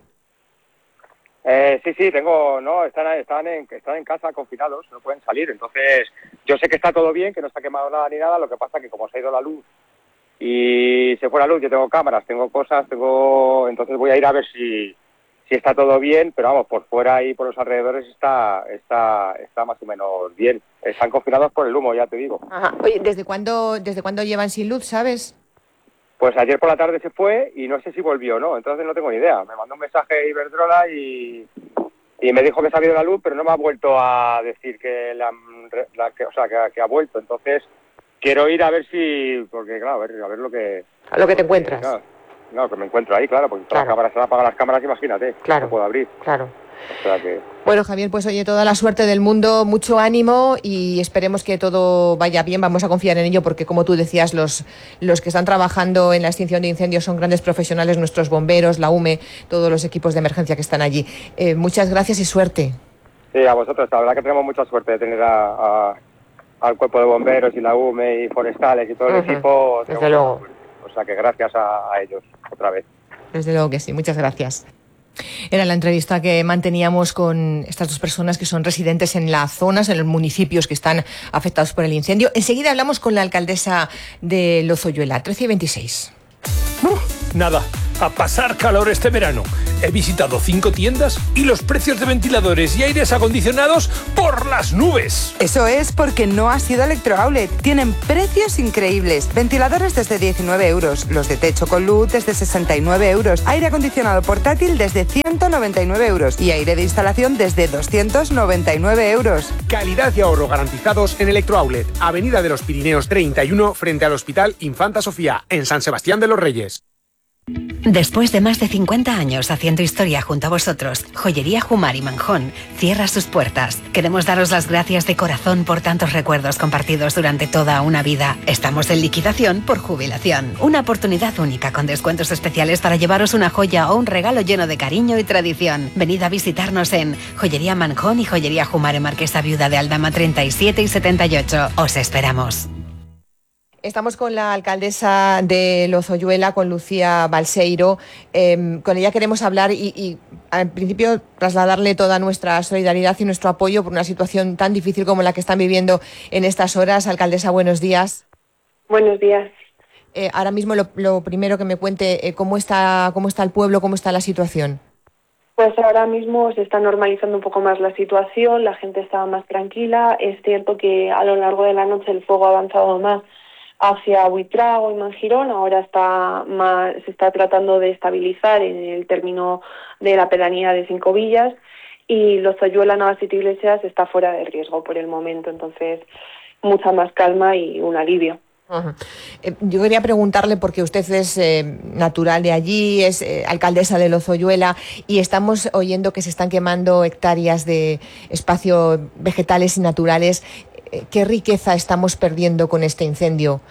Speaker 9: Eh, sí, sí, tengo, no, están, están, en, están en casa confinados, no pueden salir, entonces yo sé que está todo bien, que no está quemado nada ni nada, lo que pasa que como se ha ido la luz y se fue la luz, yo tengo cámaras, tengo cosas, tengo, entonces voy a ir a ver si, si está todo bien, pero vamos, por fuera y por los alrededores está está está más o menos bien. Están confinados por el humo, ya te digo.
Speaker 1: Ajá. Oye, ¿desde cuándo, desde cuándo llevan sin luz, sabes?
Speaker 9: Pues ayer por la tarde se fue y no sé si volvió o no, entonces no tengo ni idea. Me mandó un mensaje Iberdrola y, y me dijo que se ha habido la luz, pero no me ha vuelto a decir que, la, la que o sea, que, que ha vuelto. Entonces quiero ir a ver si, porque claro, a ver, a ver lo que...
Speaker 1: A lo que te encuentras.
Speaker 9: Claro, no, que me encuentro ahí, claro, porque todas las cámaras se van a apagar las cámaras, imagínate,
Speaker 1: claro,
Speaker 9: no puedo abrir.
Speaker 1: Claro.
Speaker 9: O sea que...
Speaker 1: Bueno, Javier, pues oye, toda la suerte del mundo, mucho ánimo y esperemos que todo vaya bien. Vamos a confiar en ello porque, como tú decías, los, los que están trabajando en la extinción de incendios son grandes profesionales, nuestros bomberos, la U M E, todos los equipos de emergencia que están allí. Eh, muchas gracias y suerte.
Speaker 9: Sí, a vosotros. La verdad que tenemos mucha suerte de tener a, a, al cuerpo de bomberos y la U M E y forestales y todo el
Speaker 1: Uh-huh.
Speaker 9: equipo.
Speaker 1: Desde luego.
Speaker 9: O sea que gracias a, a ellos otra vez.
Speaker 1: Desde luego que sí, muchas gracias. Era la entrevista que manteníamos con estas dos personas que son residentes en las zonas, en los municipios que están afectados por el incendio. Enseguida hablamos con la alcaldesa de Lozoyuela, trece y veintiséis.
Speaker 10: Uf, nada, a pasar calor este verano. He visitado cinco tiendas y los precios de ventiladores y aires acondicionados por las nubes.
Speaker 12: Eso es porque no ha sido Electrooutlet. Tienen precios increíbles. Ventiladores desde diecinueve euros, los de techo con luz desde sesenta y nueve euros, aire acondicionado portátil desde ciento noventa y nueve euros y aire de instalación desde doscientos noventa y nueve euros.
Speaker 13: Calidad y ahorro garantizados en Electrooutlet, Avenida de los Pirineos treinta y uno, frente al Hospital Infanta Sofía, en San Sebastián de los Reyes.
Speaker 5: Después de más de cincuenta años haciendo historia junto a vosotros, Joyería Jumar y Manjón cierra sus puertas. Queremos daros las gracias de corazón por tantos recuerdos compartidos durante toda una vida. Estamos en liquidación por jubilación. Una oportunidad única con descuentos especiales para llevaros una joya o un regalo lleno de cariño y tradición. Venid a visitarnos en Joyería Manjón y Joyería Jumar en Marquesa Viuda de Aldama treinta y siete y setenta y ocho. Os esperamos.
Speaker 1: Estamos con la alcaldesa de Lozoyuela, con Lucía Balseiro. Eh, con ella queremos hablar y, y, al principio, trasladarle toda nuestra solidaridad y nuestro apoyo por una situación tan difícil como la que están viviendo en estas horas. Alcaldesa, buenos días.
Speaker 14: Buenos días.
Speaker 1: Eh, ahora mismo, lo, lo primero que me cuente, eh, ¿cómo está, cómo está el pueblo, cómo está la situación?
Speaker 14: Pues ahora mismo se está normalizando un poco más la situación, la gente está más tranquila. Es cierto que a lo largo de la noche el fuego ha avanzado más hacia Buitrago y Manjirón, ahora está más, se está tratando de estabilizar en el término de la pedanía de Cinco Villas y Lozoyuela, Navasito Iglesias está fuera de riesgo por el momento, entonces mucha más calma y un alivio.
Speaker 1: Uh-huh. Eh, yo quería preguntarle, porque usted es eh, natural de allí, es eh, alcaldesa de Lozoyuela y estamos oyendo que se están quemando hectáreas de espacio vegetales y naturales. ¿Qué riqueza estamos perdiendo con este incendio?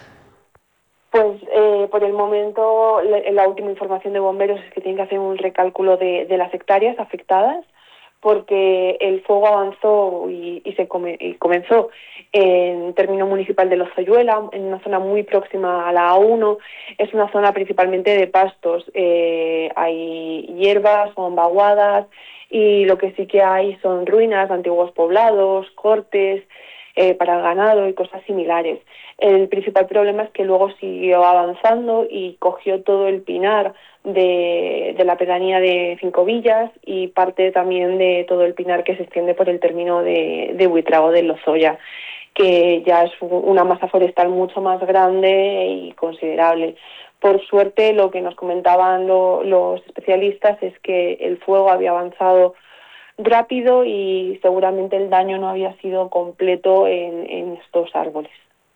Speaker 14: Pues eh, por el momento la, la última información de bomberos es que tienen que hacer un recálculo de, de las hectáreas afectadas porque el fuego avanzó y, y se come, y comenzó en término municipal de Lozoyuela, en una zona muy próxima a la A uno. Es una zona principalmente de pastos. Eh, hay hierbas, son vaguadas y lo que sí que hay son ruinas, antiguos poblados, cortes Eh, para el ganado y cosas similares. El principal problema es que luego siguió avanzando y cogió todo el pinar de, de la pedanía de Cinco Villas y parte también de todo el pinar que se extiende por el término de, de Buitrago de Lozoya, que ya es una masa forestal mucho más grande y considerable. Por suerte, lo que nos comentaban lo, los especialistas es que el fuego había avanzado rápido y seguramente el daño no había sido completo en, en estos árboles.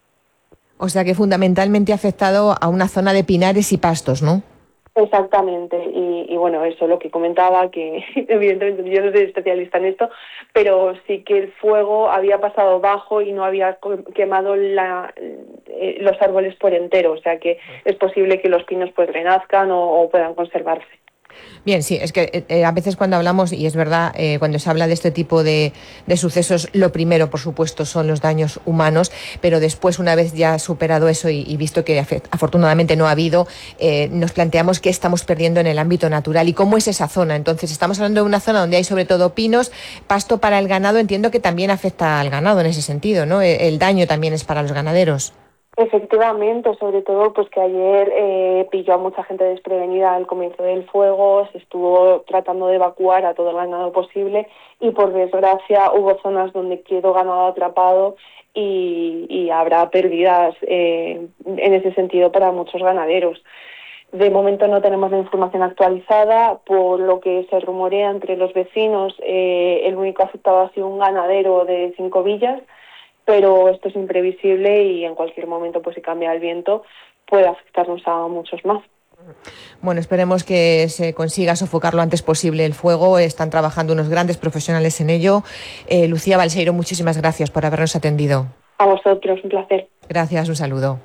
Speaker 1: O sea que fundamentalmente ha afectado a una zona de pinares y pastos, ¿no?
Speaker 14: Exactamente, y, y bueno, eso lo que comentaba, que evidentemente yo no soy especialista en esto, pero sí que el fuego había pasado bajo y no había quemado la, eh, los árboles por entero, o sea que es posible que los pinos pues renazcan o, o puedan conservarse.
Speaker 1: Bien, sí, es que eh, a veces cuando hablamos, y es verdad, eh, cuando se habla de este tipo de, de sucesos, lo primero, por supuesto, son los daños humanos, pero después, una vez ya superado eso y, y visto que afortunadamente no ha habido, eh, nos planteamos qué estamos perdiendo en el ámbito natural y cómo es esa zona. Entonces, estamos hablando de una zona donde hay sobre todo pinos, pasto para el ganado, entiendo que también afecta al ganado en ese sentido, ¿no? El daño también es para los ganaderos.
Speaker 14: Efectivamente, sobre todo pues que ayer eh, pilló a mucha gente desprevenida al comienzo del fuego, se estuvo tratando de evacuar a todo el ganado posible y por desgracia hubo zonas donde quedó ganado atrapado y, y habrá pérdidas eh, en ese sentido para muchos ganaderos. De momento no tenemos la información actualizada, por lo que se rumorea entre los vecinos, eh, el único afectado ha sido un ganadero de Cinco Villas, pero esto es imprevisible y en cualquier momento, pues si cambia el viento, puede afectarnos a muchos más.
Speaker 1: Bueno, esperemos que se consiga sofocar lo antes posible el fuego. Están trabajando unos grandes profesionales en ello. Eh, Lucía Balseiro, muchísimas gracias por habernos atendido.
Speaker 14: A vosotros, un placer.
Speaker 1: Gracias, un saludo.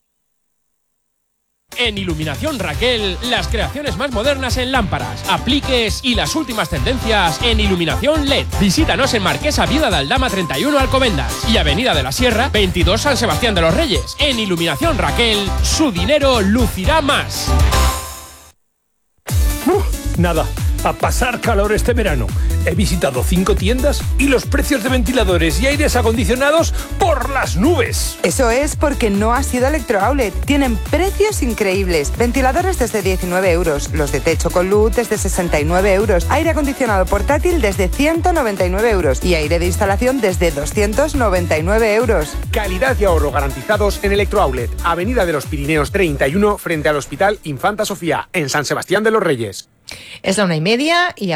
Speaker 15: En Iluminación Raquel, las creaciones más modernas en lámparas, apliques y las últimas tendencias en iluminación L E D. Visítanos en Marquesa Viuda de Aldama treinta y uno Alcobendas y Avenida de la Sierra veintidós San Sebastián de los Reyes. En Iluminación Raquel, su dinero lucirá más.
Speaker 10: Uh, nada, a pasar calor este verano. He visitado cinco tiendas y los precios de ventiladores y aires acondicionados por las nubes.
Speaker 12: Eso es porque no ha sido Electrooutlet. Tienen precios increíbles. Ventiladores desde diecinueve euros, los de techo con luz desde sesenta y nueve euros, aire acondicionado portátil desde ciento noventa y nueve euros y aire de instalación desde doscientos noventa y nueve euros.
Speaker 13: Calidad y ahorro garantizados en Electrooutlet, Avenida de los Pirineos treinta y uno, frente al Hospital Infanta Sofía, en San Sebastián de los Reyes.
Speaker 1: Es la una y media y